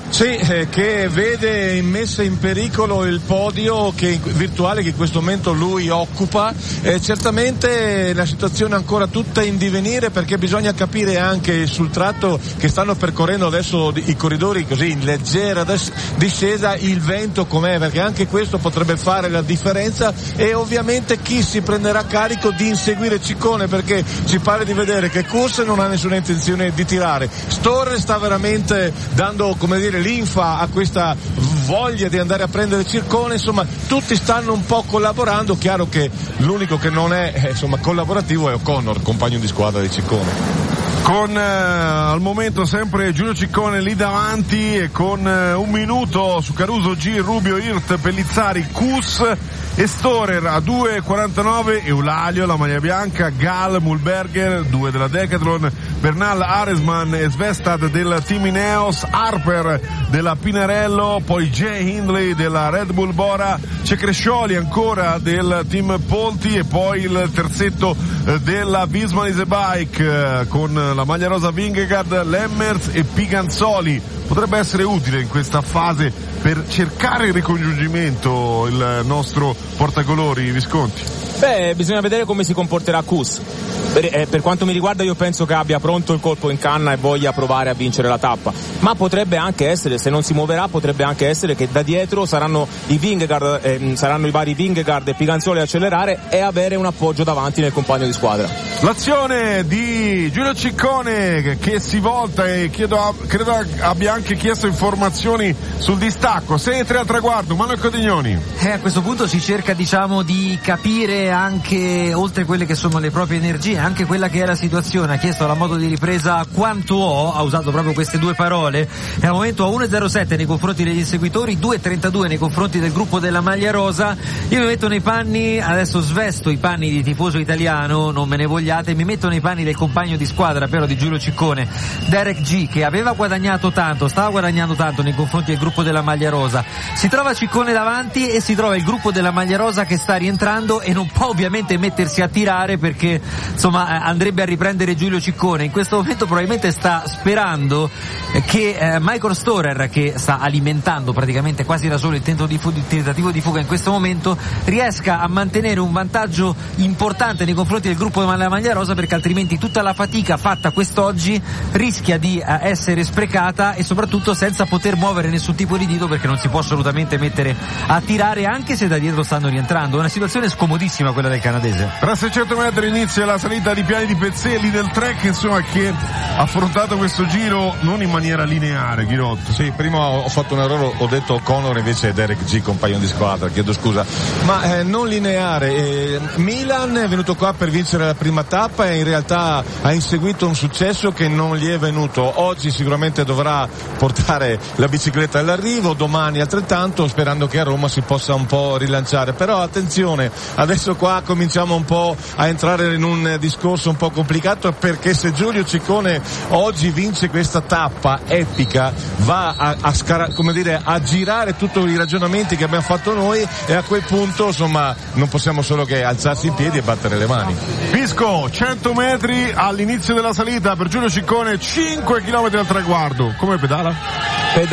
Sì, eh, che vede messa in pericolo il podio che, virtuale che in questo momento lui occupa. Eh, certamente la situazione è ancora tutta in divenire, perché bisogna capire anche sul tratto che stanno percorrendo adesso i corridori così in leggera discesa il vento com'è, perché anche questo potrebbe fare la differenza, e ovviamente chi si prenderà carico di inseguire Ciccone, perché ci pare di vedere che Kuss non ha nessuna intenzione di tirare. Storer sta veramente dando, come dire, linfa a questa voglia di andare a prendere Ciccone. Insomma, tutti stanno un po' collaborando. Chiaro che l'unico che non è eh, insomma collaborativo è O'Connor, compagno di squadra di Ciccone. Con eh, al momento sempre Giulio Ciccone lì davanti, e con eh, un minuto su Caruso, G, Rubio, Hirt, Pellizzari, Kuss e Storer a due quarantanove, Eulalio, la maglia bianca, Gal, Mulberger, due della Decathlon, Bernal, Aresman e Svestad del team Ineos, Harper della Pinarello, poi Jay Hindley della Red Bull Bora, c'è Crescioli ancora del team Polti, e poi il terzetto eh, della Visma Bike eh, con la maglia rosa Vingegaard, Lemmers e Piganzoli. Potrebbe essere utile in questa fase per cercare il ricongiungimento il nostro portacolori, Visconti. Beh, bisogna vedere come si comporterà Kuss. Per, eh, per quanto mi riguarda, io penso che abbia pronto il colpo in canna e voglia provare a vincere la tappa, ma potrebbe anche essere, se non si muoverà, potrebbe anche essere che da dietro saranno i Vingegaard, eh, saranno i vari Vingegaard e Piganzoli a accelerare e avere un appoggio davanti nel compagno di squadra. L'azione di Giulio Ciccone che si volta, e chiedo, credo abbia anche chiesto informazioni sul distacco. sei e tre al traguardo, Manuel Codignoni. E a questo punto si cerca, diciamo, di capire anche, oltre quelle che sono le proprie energie, anche quella che è la situazione. Ha chiesto alla moto di ripresa quanto ho, ha usato proprio queste due parole, e al momento a uno e zero sette nei confronti degli inseguitori, due e trentadue nei confronti del gruppo della maglia rosa. Io mi metto nei panni, adesso svesto i panni di tifoso italiano, non me ne vogliate, mi metto nei panni del compagno di squadra però di Giulio Ciccone, Derek G, che aveva guadagnato tanto, stava guadagnando tanto nei confronti del gruppo della maglia rosa. Si trova Ciccone davanti e si trova il gruppo della maglia rosa che sta rientrando, e non può ovviamente mettersi a tirare, perché insomma andrebbe a riprendere Giulio Ciccone. In questo momento probabilmente sta sperando che eh, Michael Storer, che sta alimentando praticamente quasi da solo il tentativo di, fu- il tentativo di fuga in questo momento, riesca a mantenere un vantaggio importante nei confronti del gruppo della maglia rosa, perché altrimenti tutta la fatica fatta quest'oggi rischia di eh, essere sprecata, e soprattutto senza poter muovere nessun tipo di dito, perché non si può assolutamente mettere a tirare anche se da dietro stanno rientrando. Una situazione scomodissima quella del canadese. Tra seicento metri inizia la salita di Piani di Pezzeli del Trek, insomma, che ha affrontato questo giro non in maniera lineare, Ghirotto. Sì, prima ho fatto un errore, ho detto O'Connor invece è Derek G, compagno di squadra, chiedo scusa, ma eh, non lineare. eh, Milan è venuto qua per vincere la prima tappa e in realtà ha inseguito un successo che non gli è venuto. Oggi sicuramente dovrà portare la bicicletta all'arrivo, domani altrettanto, sperando che a Roma si possa un po' rilanciare. Però attenzione, adesso qua cominciamo un po' a entrare in un discorso un po' complicato, perché se Giulio Ciccone oggi vince questa tappa epica va a, a, scara- come dire, a girare tutti i ragionamenti che abbiamo fatto noi, e a quel punto insomma non possiamo solo che alzarsi in piedi e battere le mani. Pisco, cento metri all'inizio della salita per Giulio Ciccone, cinque chilometri al traguardo. Come pedala?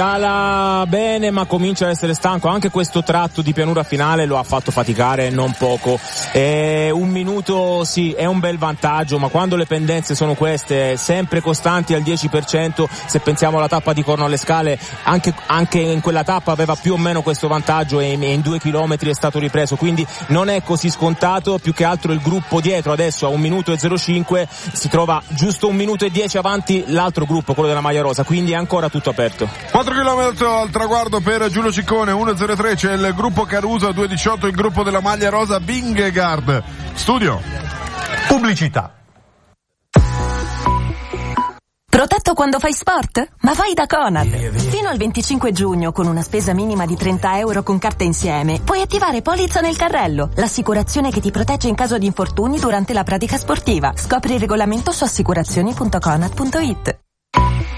Pedala bene, ma comincia a essere stanco. Anche questo tratto di pianura finale lo ha fatto faticare non poco. E un minuto sì, è un bel vantaggio, ma quando le pendenze sono queste, sempre costanti al dieci per cento, se pensiamo alla tappa di Corno alle Scale, anche, anche in quella tappa aveva più o meno questo vantaggio, e in due chilometri è stato ripreso, quindi non è così scontato. Più che altro il gruppo dietro adesso a un minuto e zero cinque si trova giusto un minuto e dieci avanti l'altro gruppo, quello della maglia rosa, quindi è ancora tutto aperto. quattro chilometri al traguardo per Giulio Ciccone, uno e zero tre c'è il gruppo Caruso, due e diciotto il gruppo della maglia rosa Vingegaard. Studio. Pubblicità. Protetto quando fai sport? Ma vai da Conad! Fino al venticinque giugno, con una spesa minima di trenta euro con carta insieme, puoi attivare Polizza nel carrello, l'assicurazione che ti protegge in caso di infortuni durante la pratica sportiva. Scopri il regolamento su assicurazioni punto conad punto it.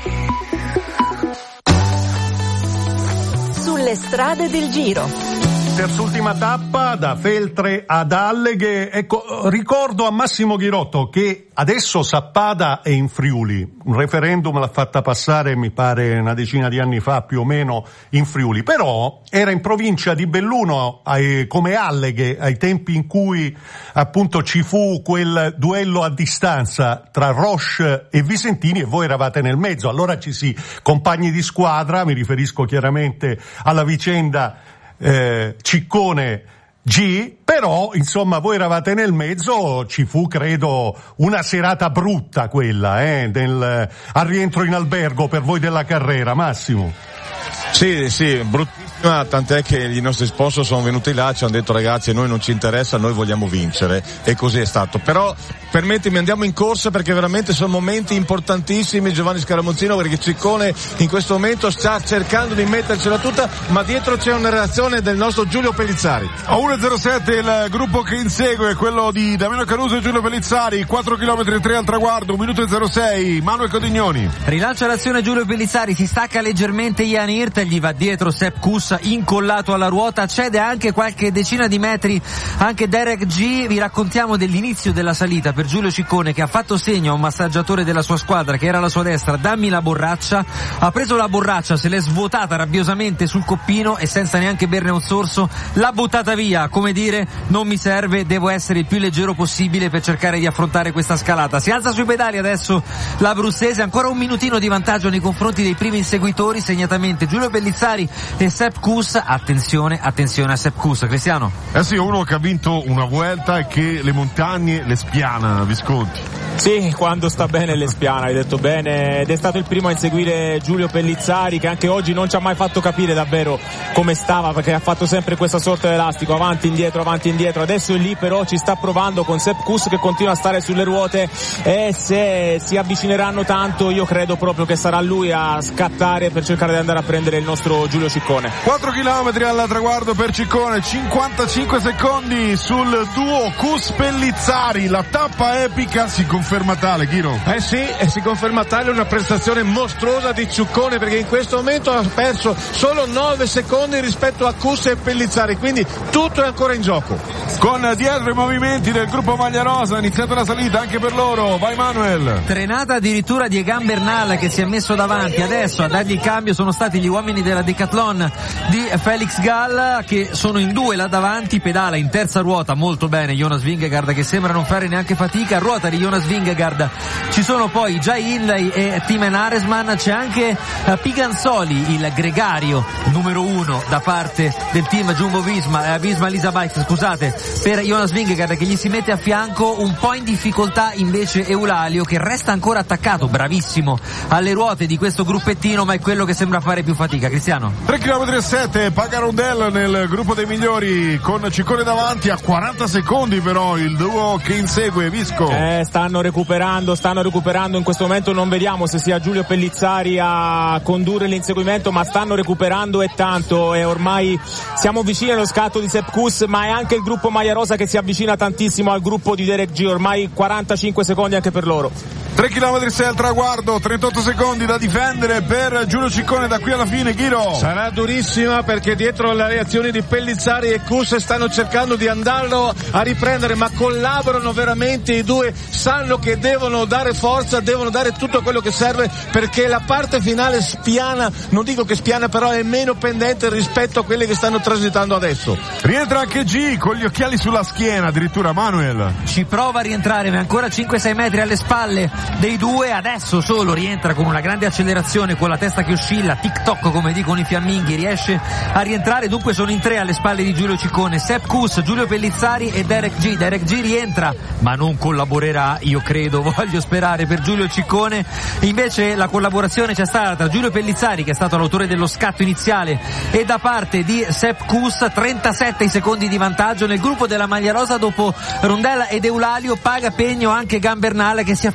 Sulle strade del Giro. Terz'ultima tappa da Feltre ad Alleghe. Ecco, ricordo a Massimo Ghirotto che adesso Sappada è in Friuli. Un referendum l'ha fatta passare, mi pare, una decina di anni fa, più o meno, in Friuli. Però era in provincia di Belluno, ai, come Alleghe, ai tempi in cui appunto ci fu quel duello a distanza tra Roche e Visentini e voi eravate nel mezzo. Allora ci si, compagni di squadra, mi riferisco chiaramente alla vicenda Eh, Ciccone G, però insomma voi eravate nel mezzo, ci fu credo una serata brutta quella, eh, del, al rientro in albergo per voi della Carrera, Massimo. Sì, sì, bruttissima, tant'è che i nostri sponsor sono venuti là, ci hanno detto ragazzi a noi non ci interessa, noi vogliamo vincere, e così è stato. Però permettimi, andiamo in corsa perché veramente sono momenti importantissimi, Giovanni Scaramuzzino, perché Ciccone in questo momento sta cercando di mettercela tutta, ma dietro c'è una reazione del nostro Giulio Pellizzari. A uno e zero sette il gruppo che insegue, quello di Damiano Caruso e Giulio Pellizzari, quattro chilometri e tre al traguardo, un minuto e zero sei, Manuel Codignoni. Rilancia l'azione Giulio Pellizzari, si stacca leggermente Jan Hirt, gli va dietro Sepp Kuss incollato alla ruota, cede anche qualche decina di metri anche Derek G. Vi raccontiamo dell'inizio della salita per Giulio Ciccone, che ha fatto segno a un massaggiatore della sua squadra che era alla sua destra, dammi la borraccia, ha preso la borraccia, se l'è svuotata rabbiosamente sul coppino e senza neanche berne un sorso l'ha buttata via, come dire non mi serve, devo essere il più leggero possibile per cercare di affrontare questa scalata. Si alza sui pedali adesso l'abruzzese, ancora un minutino di vantaggio nei confronti dei primi inseguitori, segnatamente Giulio Pellizzari e Sepp Kuss. Attenzione, attenzione a Sepp Kuss, Cristiano. Eh sì, uno che ha vinto una Vuelta e che le montagne le spiana, Visconti. Sì, quando sta bene le spiana, hai detto bene, ed è stato il primo a inseguire Giulio Pellizzari, che anche oggi non ci ha mai fatto capire davvero come stava, perché ha fatto sempre questa sorta di elastico, avanti indietro, avanti indietro. Adesso è lì, però ci sta provando con Sepp Kuss che continua a stare sulle ruote, e se si avvicineranno tanto io credo proprio che sarà lui a scattare per cercare di andare a prendere il nostro Giulio Ciccone. quattro chilometri al traguardo per Ciccone, cinquantacinque secondi sul duo Kuss-Pellizzari, la tappa epica si conferma tale, Ghiro? Eh sì, e si conferma tale, una prestazione mostruosa di Ciccone, perché in questo momento ha perso solo nove secondi rispetto a Kuss e Pellizzari, quindi tutto è ancora in gioco. Con dietro i movimenti del gruppo Maglia Rosa, ha iniziato la salita anche per loro, vai Manuel. Trenata addirittura di Egan Bernal che si è messo davanti, adesso a dargli il cambio sono stati gli uomini della Decathlon di Felix Gall, che sono in due là davanti, pedala in terza ruota molto bene Jonas Vingegaard, che sembra non fare neanche fatica, ruota di Jonas Vingegaard ci sono poi Jai Hindley e Timen Aresman, c'è anche uh, Piganzoli, il gregario numero uno da parte del team Jumbo Visma, eh, Visma Lisa Bike, scusate, per Jonas Vingegaard, che gli si mette a fianco. Un po' in difficoltà invece Eulalio, che resta ancora attaccato, bravissimo, alle ruote di questo gruppettino, ma è quello che sembra fare più fatica. Cristiano. tre chilometri e sette, Pagarondel nel gruppo dei migliori con Ciccone davanti, a quaranta secondi però il duo che insegue, Visco. Eh, stanno recuperando, stanno recuperando, in questo momento non vediamo se sia Giulio Pellizzari a condurre l'inseguimento, ma stanno recuperando e tanto, e ormai siamo vicini allo scatto di Sepp Kuss, ma è anche il gruppo Maglia Rosa che si avvicina tantissimo al gruppo di Derek G, ormai quarantacinque secondi anche per loro. tre chilometri e sei al traguardo, trentotto secondi da difendere per Giulio Ciccone da qui alla fine, Ghiro. Sarà durissima perché dietro le reazioni di Pellizzari e Kuss stanno cercando di andarlo a riprendere, ma collaborano veramente i due, sanno che devono dare forza, devono dare tutto quello che serve, perché la parte finale spiana, non dico che spiana, però è meno pendente rispetto a quelle che stanno transitando adesso. Rientra anche G con gli occhiali sulla schiena, addirittura Manuel. Ci prova a rientrare, ma ancora cinque sei metri alle spalle dei due, adesso solo rientra con una grande accelerazione, con la testa che oscilla, tic-toc come dicono i fiamminghi, riesce a rientrare, dunque sono in tre alle spalle di Giulio Ciccone, Sepp Kuss, Giulio Pellizzari e Derek G. Derek G rientra, ma non collaborerà, io credo, voglio sperare, per Giulio Ciccone. Invece la collaborazione c'è stata tra Giulio Pellizzari, che è stato l'autore dello scatto iniziale, e da parte di Sepp Kuss, trentasette secondi di vantaggio nel gruppo della Maglia Rosa. Dopo Rondella ed Eulalio paga pegno anche Egan Bernal, che si è fatto quella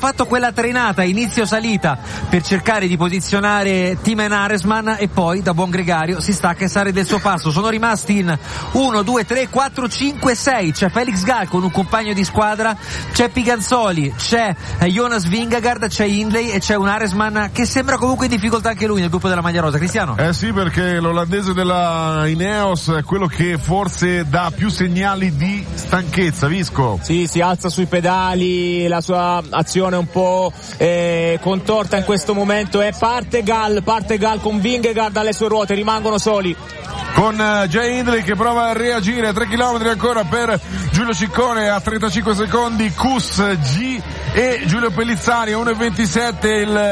bella trainata, inizio salita per cercare di posizionare Thymen Arensman e poi da buon gregario si stacca e sale del suo passo. Sono rimasti in uno, due, tre, quattro, cinque, sei, c'è Felix Gall con un compagno di squadra, c'è Piganzoli, c'è Jonas Vingegaard, c'è Hindley e c'è un Arensman che sembra comunque in difficoltà anche lui nel gruppo della maglia rosa. Cristiano? Eh sì, perché l'olandese della Ineos è quello che forse dà più segnali di stanchezza. Visco? Sì, si alza sui pedali, la sua azione un po' eh, contorta in questo momento e parte Gall, parte Gall con Vingegaard alle sue ruote, rimangono soli. Con uh, Jay Hindley che prova a reagire, tre chilometri ancora per Giulio Ciccone a trentacinque secondi, Kuss, G e Giulio Pellizzari a uno e ventisette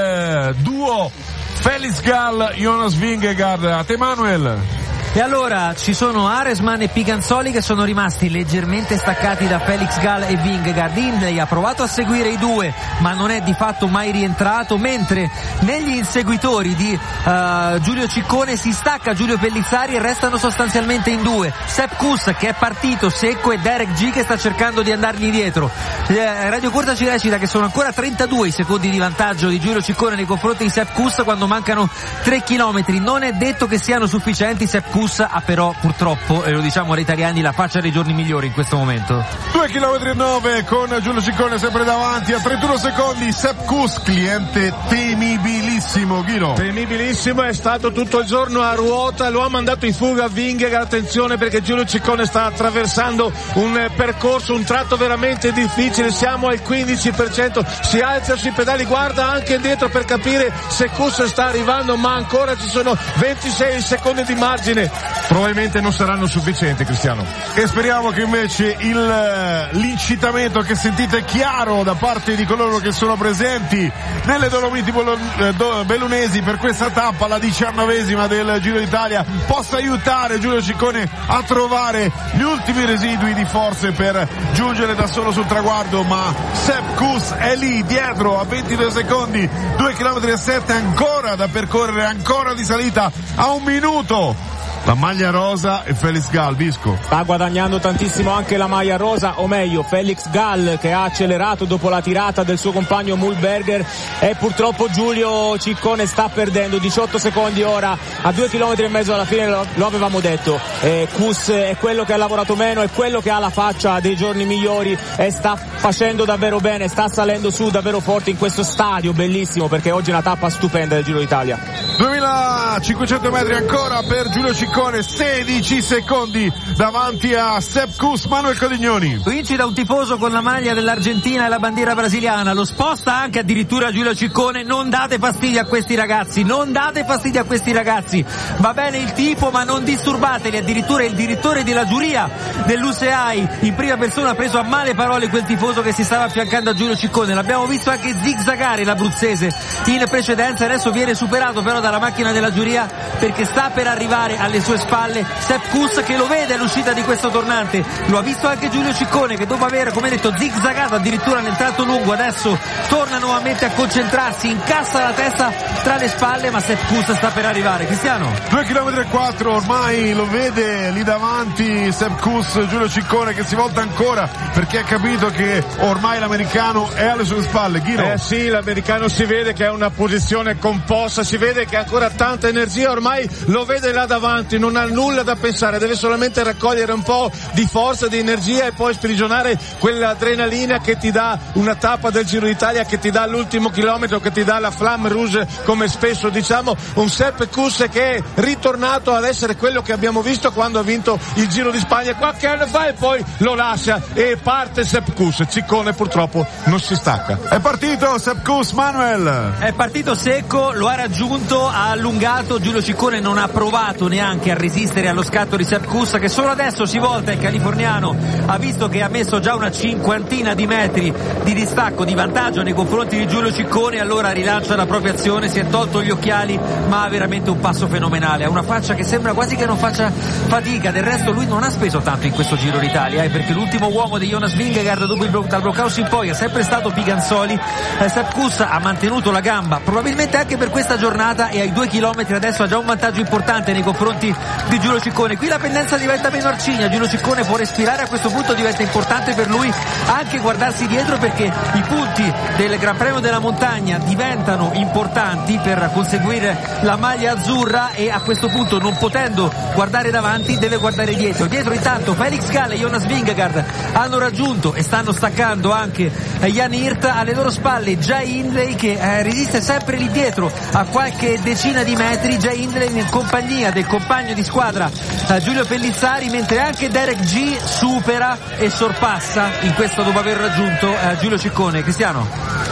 il uh, duo Felix Gall, Jonas Vingegaard. A te Manuel. E allora ci sono Arensman e Piganzoli che sono rimasti leggermente staccati da Felix Gall e Vingegaard. Hindley ha provato a seguire i due ma non è di fatto mai rientrato, mentre negli inseguitori di uh, Giulio Ciccone si stacca Giulio Pellizzari e restano sostanzialmente in due. Sepp Kuss che è partito secco e Derek G che sta cercando di andargli dietro. eh, Radio Corta ci recita che sono ancora trentadue i secondi di vantaggio di Giulio Ciccone nei confronti di Sepp Kuss quando mancano tre chilometri. Non è detto che siano sufficienti. Sepp Kuss ha però purtroppo, e lo diciamo ai italiani, la faccia dei giorni migliori in questo momento. due chilometri e nove con Giulio Ciccone sempre davanti a trentuno secondi. Sepp Kuss, cliente temibilissimo. Ghino? Temibilissimo, è stato tutto il giorno a ruota, lo ha mandato in fuga Vingegaard. Attenzione perché Giulio Ciccone sta attraversando un percorso, un tratto veramente difficile, siamo al quindici per cento, si alza sui pedali, guarda anche indietro per capire se Kuss sta arrivando, ma ancora ci sono ventisei secondi di margine. Probabilmente non saranno sufficienti, Cristiano. E speriamo che invece il l'incitamento che sentite chiaro da parte di coloro che sono presenti nelle Dolomiti Bellunesi per questa tappa, la diciannovesima del Giro d'Italia, possa aiutare Giulio Ciccone a trovare gli ultimi residui di forze per giungere da solo sul traguardo, ma Sepp Kuss è lì dietro a ventidue secondi, due chilometri e sette ancora da percorrere, ancora di salita a un minuto. La maglia rosa e Felix Gall. Visco? Sta guadagnando tantissimo anche la maglia rosa, o meglio Felix Gall che ha accelerato dopo la tirata del suo compagno Mühlberger, e purtroppo Giulio Ciccone sta perdendo diciotto secondi ora a due chilometri e mezzo alla fine. Lo, lo avevamo detto, eh, Kuss è quello che ha lavorato meno, è quello che ha la faccia dei giorni migliori e sta facendo davvero bene, sta salendo su davvero forte in questo stadio bellissimo, perché oggi è una tappa stupenda del Giro d'Italia. duemilacinquecento metri ancora per Giulio Ciccone, sedici secondi davanti a Sepp Kuss. Manuel Codignoni. Vinci da un tifoso con la maglia dell'Argentina e la bandiera brasiliana, lo sposta anche addirittura Giulio Ciccone. Non date fastidio a questi ragazzi, non date fastidio a questi ragazzi, va bene il tifo ma non disturbateli. Addirittura il direttore della giuria dell'U C I in prima persona ha preso a male parole quel tifoso che si stava affiancando a Giulio Ciccone. L'abbiamo visto anche zigzagare l'abruzzese in precedenza, adesso viene superato però dalla macchina della giuria perché sta per arrivare alle sue spalle Sepp Kuss, che lo vede all'uscita di questo tornante. Lo ha visto anche Giulio Ciccone, che dopo aver, come detto, zigzagato addirittura nel tratto lungo, adesso torna nuovamente a concentrarsi, incassa la testa tra le spalle, ma Sepp Kuss sta per arrivare. Cristiano? due chilometri e quattro ormai, lo vede lì davanti Sepp Kuss. Giulio Ciccone che si volta ancora perché ha capito che ormai l'americano è alle sue spalle. Ghiro? Eh sì, l'americano si vede che ha una posizione composta, si vede che ha ancora tanta energia, ormai lo vede là davanti, non ha nulla da pensare, deve solamente raccogliere un po' di forza, di energia e poi sprigionare quell'adrenalina che ti dà una tappa del Giro d'Italia, che ti dà l'ultimo chilometro, che ti dà la flamme rouge, come spesso diciamo. Un Sepp Kuss che è ritornato ad essere quello che abbiamo visto quando ha vinto il Giro di Spagna qualche anno fa, e poi lo lascia e parte Sepp Kuss. Ciccone purtroppo non si stacca. È partito Sepp Kuss. Manuel? È partito secco, lo ha raggiunto, ha allungato. Giulio Ciccone non ha provato neanche a resistere allo scatto di Sepp Kuss, che solo adesso si volta. Il californiano ha visto che ha messo già una cinquantina di metri di distacco, di vantaggio nei confronti di Giulio Ciccone, allora rilancia la propria azione, si è tolto gli occhiali ma ha veramente un passo fenomenale, ha una faccia che sembra quasi che non faccia fatica. Del resto lui non ha speso tanto in questo Giro d'Italia, eh, perché l'ultimo uomo di Jonas Vingegaard dopo il blo- dal blockhouse in poi è sempre stato Piganzoli. eh, Sepp Kuss ha mantenuto la gamba probabilmente anche per questa giornata, e ai due chilometri adesso ha già un vantaggio importante nei confronti confronti di Giulio Ciccone. Qui la pendenza diventa meno arcigna, Giulio Ciccone può respirare, a questo punto diventa importante per lui anche guardarsi dietro, perché i punti del Gran Premio della Montagna diventano importanti per conseguire la maglia azzurra, e a questo punto, non potendo guardare davanti, deve guardare dietro. Dietro intanto Felix Gall e Jonas Vingegaard hanno raggiunto e stanno staccando anche Jan Hirt. Alle loro spalle Jay Hindley che eh, resiste sempre lì dietro a qualche decina di metri, Jay Hindley in compagnia del compagno di squadra eh, Giulio Pellizzari, mentre anche Derek G supera e sorpassa in questo dopo aver raggiunto eh, Giulio Ciccone. Cristiano?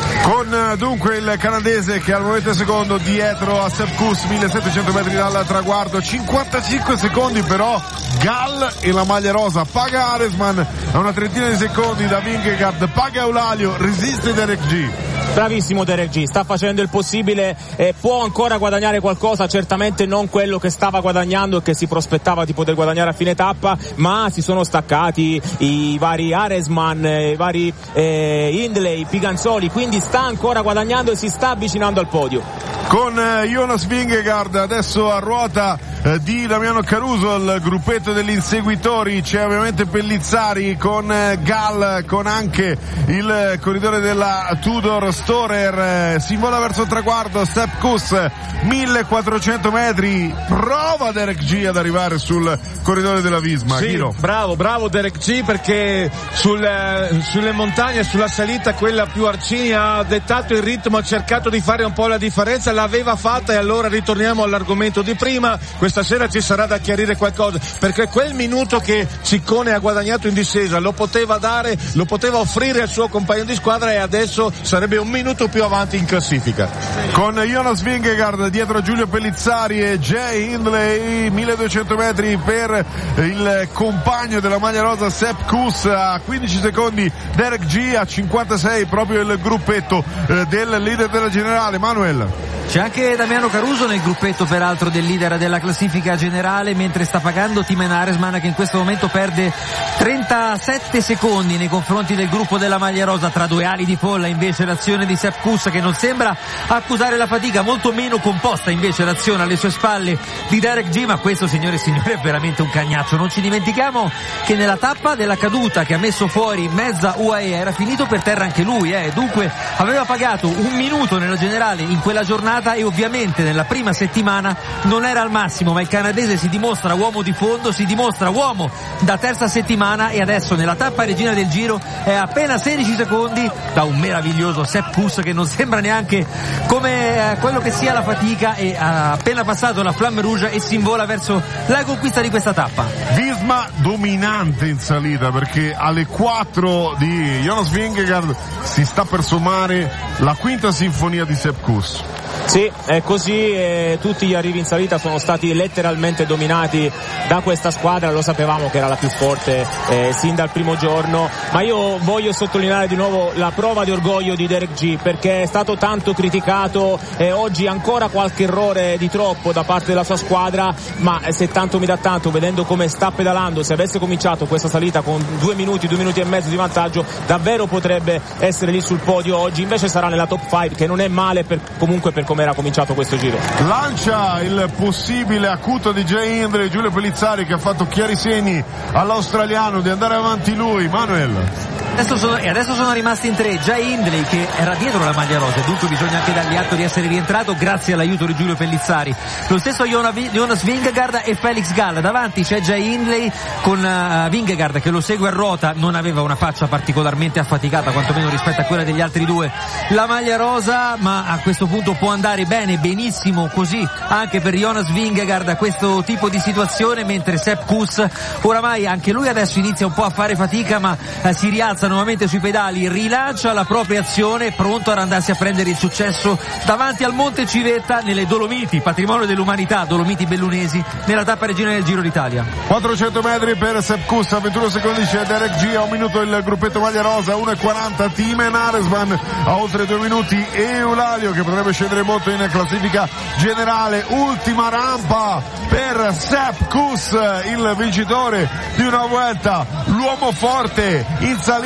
Con dunque il canadese che al momento è secondo dietro a Sepp Kuss, millesettecento metri dal traguardo, cinquantacinque secondi però Gall e la maglia rosa. Paga Aresman a una trentina di secondi da Vingegaard, paga Eulalio, resiste Derek G. Bravissimo Derek G, sta facendo il possibile, eh, può ancora guadagnare qualcosa, certamente non quello che stava guadagnando e che si prospettava di poter guadagnare a fine tappa, ma si sono staccati i vari Aresman, i vari eh, Hindley, Piganzoli, quindi sta ancora guadagnando e si sta avvicinando al podio. Con eh, Jonas Vingegaard adesso a ruota eh, di Damiano Caruso, il gruppetto degli inseguitori, c'è ovviamente Pellizzari con eh, Gall, con anche il eh, corridore della Tudor Storer, eh, si vola verso il traguardo Sepp Kuss, millequattrocento metri, prova Derek G ad arrivare sul corridore della Visma. Sì, Chiro. bravo, bravo Derek G, perché sul, eh, sulle montagne, sulla salita quella più arcigna ha dettato il ritmo, ha cercato di fare un po' la differenza, l'aveva fatta, e allora ritorniamo all'argomento di prima, questa sera ci sarà da chiarire qualcosa, perché quel minuto che Ciccone ha guadagnato in discesa lo poteva dare, lo poteva offrire al suo compagno di squadra, e adesso sarebbe un minuto più avanti in classifica. Con Jonas Vingegaard dietro Giulio Pellizzari e Jay Hindley, milleduecento metri per il compagno della maglia rosa Sepp Kuss, a quindici secondi Derek G, a cinquantasei proprio il gruppetto eh, del leader della generale. Manuel. C'è anche Damiano Caruso nel gruppetto peraltro del leader della classifica generale, mentre sta pagando Timen Aresman, che in questo momento perde trentasette secondi nei confronti del gruppo della maglia rosa. Tra due ali di folla invece l'azione di Sepp Kuss, che non sembra accusare la fatica, molto meno composta invece l'azione alle sue spalle di Derek G, ma questo, signore e signori, è veramente un cagnaccio. Non ci dimentichiamo che nella tappa della caduta che ha messo fuori mezza U A E era finito per terra anche lui, eh. dunque aveva pagato un minuto nella generale in quella giornata, e ovviamente nella prima settimana non era al massimo, ma il canadese si dimostra uomo di fondo, si dimostra uomo da terza settimana, e adesso nella tappa regina del Giro è appena sedici secondi da un meraviglioso Sepp Kuss che non sembra neanche come eh, quello che sia la fatica, e ha appena passato la Flamme Rouge e si invola verso la conquista di questa tappa. Visma dominante in salita, perché alle quattro di Jonas Vingegaard si sta per sommare la quinta sinfonia di Sepp Kuss. Sì, è così, e tutti gli arrivi in salita sono stati letteralmente dominati da questa squadra, lo sapevamo che era la più forte eh, sin dal primo giorno, ma io voglio sottolineare di nuovo la prova di orgoglio di Derek G, perché è stato tanto criticato e oggi ancora qualche errore di troppo da parte della sua squadra, ma se tanto mi dà tanto, vedendo come sta pedalando, se avesse cominciato questa salita con due minuti, due minuti e mezzo di vantaggio, davvero potrebbe essere lì sul podio oggi, invece sarà nella top cinque, che non è male per, comunque per come era cominciato questo giro. Lancia il possibile acuto di Jay Hindley, Giulio Pellizzari, che ha fatto chiari segni all'australiano di andare avanti lui. Manuel. Adesso sono, e adesso sono rimasti in tre Jay Hindley, che era dietro la maglia rosa, dunque bisogna anche dargli atto di essere rientrato grazie all'aiuto di Giulio Pellizzari. Lo stesso Jonas Vingegaard e Felix Gall. Davanti c'è Jay Hindley con uh, Vingegaard che lo segue a ruota, non aveva una faccia particolarmente affaticata, quantomeno rispetto a quella degli altri due. La maglia rosa, ma a questo punto può andare bene, benissimo così anche per Jonas Vingegaard a questo tipo di situazione, mentre Sepp Kuss oramai anche lui adesso inizia un po' a fare fatica, ma eh, si rialza nuovamente sui pedali, rilancia la propria azione, pronto ad andarsi a prendere il successo davanti al Monte Civetta nelle Dolomiti, patrimonio dell'umanità, Dolomiti Bellunesi, nella tappa regina del Giro d'Italia. quattrocento metri per Sepp Kuss, a ventuno secondi c'è Derek G, a un minuto il gruppetto maglia rosa, uno e quaranta Timen Aresman, a oltre due minuti Eulalio, che potrebbe scendere molto in classifica generale. Ultima rampa per Sepp Kuss, il vincitore di una Vuelta, l'uomo forte in salita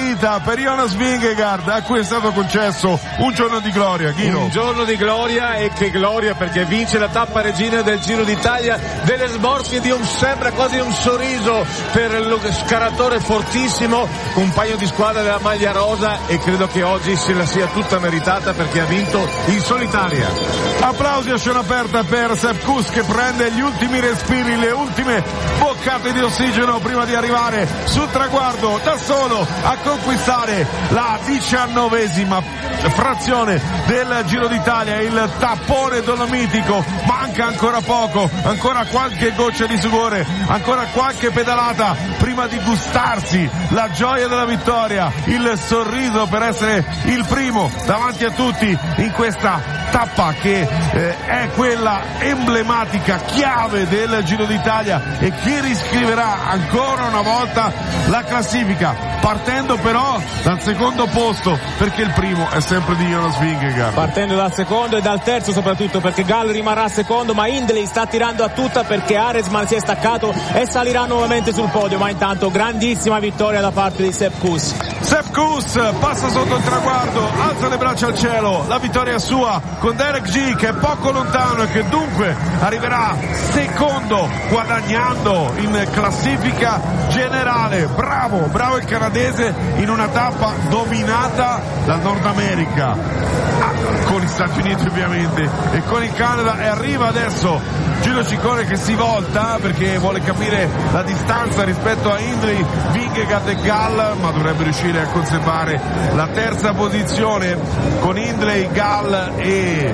vita per Jonas Vingegaard, a cui è stato concesso un giorno di gloria. Ghino. Un giorno di gloria, e che gloria, perché vince la tappa regina del Giro d'Italia delle Sborski, di un, sembra quasi un sorriso per lo scaratore fortissimo, compagno di squadra della maglia rosa, e credo che oggi se la sia tutta meritata perché ha vinto in solitaria. Applausi a scena aperta per Sepp Kuss, che prende gli ultimi respiri, le ultime boccate di ossigeno prima di arrivare sul traguardo da solo a conquistare la diciannovesima frazione del Giro d'Italia, il tappone dolomitico. Manca ancora poco, ancora qualche goccia di sudore, ancora qualche pedalata prima di gustarsi la gioia della vittoria, il sorriso per essere il primo davanti a tutti in questa tappa che eh, è quella emblematica, chiave del Giro d'Italia, e che riscriverà ancora una volta la classifica, partendo però dal secondo posto, perché il primo è sempre di Jonas Vingegaard. Partendo dal secondo e dal terzo soprattutto, perché Gall rimarrà secondo, ma Hindley sta tirando a tutta perché Arensman si è staccato e salirà nuovamente sul podio. Ma intanto grandissima vittoria da parte di Sepp Kuss. Sepp Kuss passa sotto il traguardo, alza le braccia al cielo, la vittoria è sua, con Derek G che è poco lontano e che dunque arriverà secondo, guadagnando in classifica generale. Bravo, bravo il canadese in una tappa dominata dal Nord America, ah, con gli Stati Uniti ovviamente e con il Canada, e arriva adesso Giulio Ciccone che si volta perché vuole capire la distanza rispetto a Hindley, Vingegaard e Gall, ma dovrebbe riuscire a conservare la terza posizione con Hindley, Gall e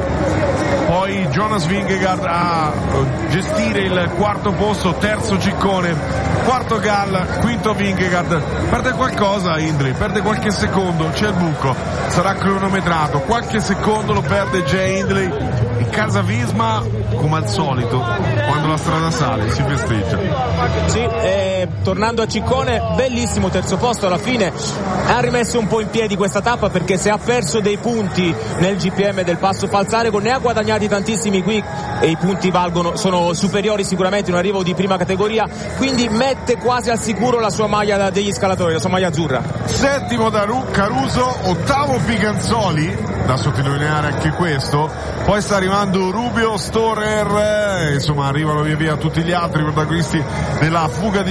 poi Jonas Vingegaard a gestire il quarto posto, terzo Ciccone, quarto Gall, quinto Vingegaard. Perde qualcosa Hindley, perde qualche secondo, c'è il buco, sarà cronometrato, qualche secondo lo perde Jay Hindley. In casa Visma, come al solito, quando la strada sale si festeggia. Sì, eh, tornando a Ciccone, bellissimo terzo posto alla fine, ha rimesso un po' in piedi questa tappa perché se ha perso dei punti nel G P M del Passo Falzarego, ne ha guadagnati tantissimi qui e i punti valgono, sono superiori sicuramente in un arrivo di prima categoria, quindi mette quasi al sicuro la sua maglia degli scalatori, la sua maglia azzurra. Settimo da Caruso, ottavo Figanzoli, da sottolineare anche questo, poi sta arrivando Rubio, Storer, eh, insomma arrivano via via tutti gli altri protagonisti della fuga di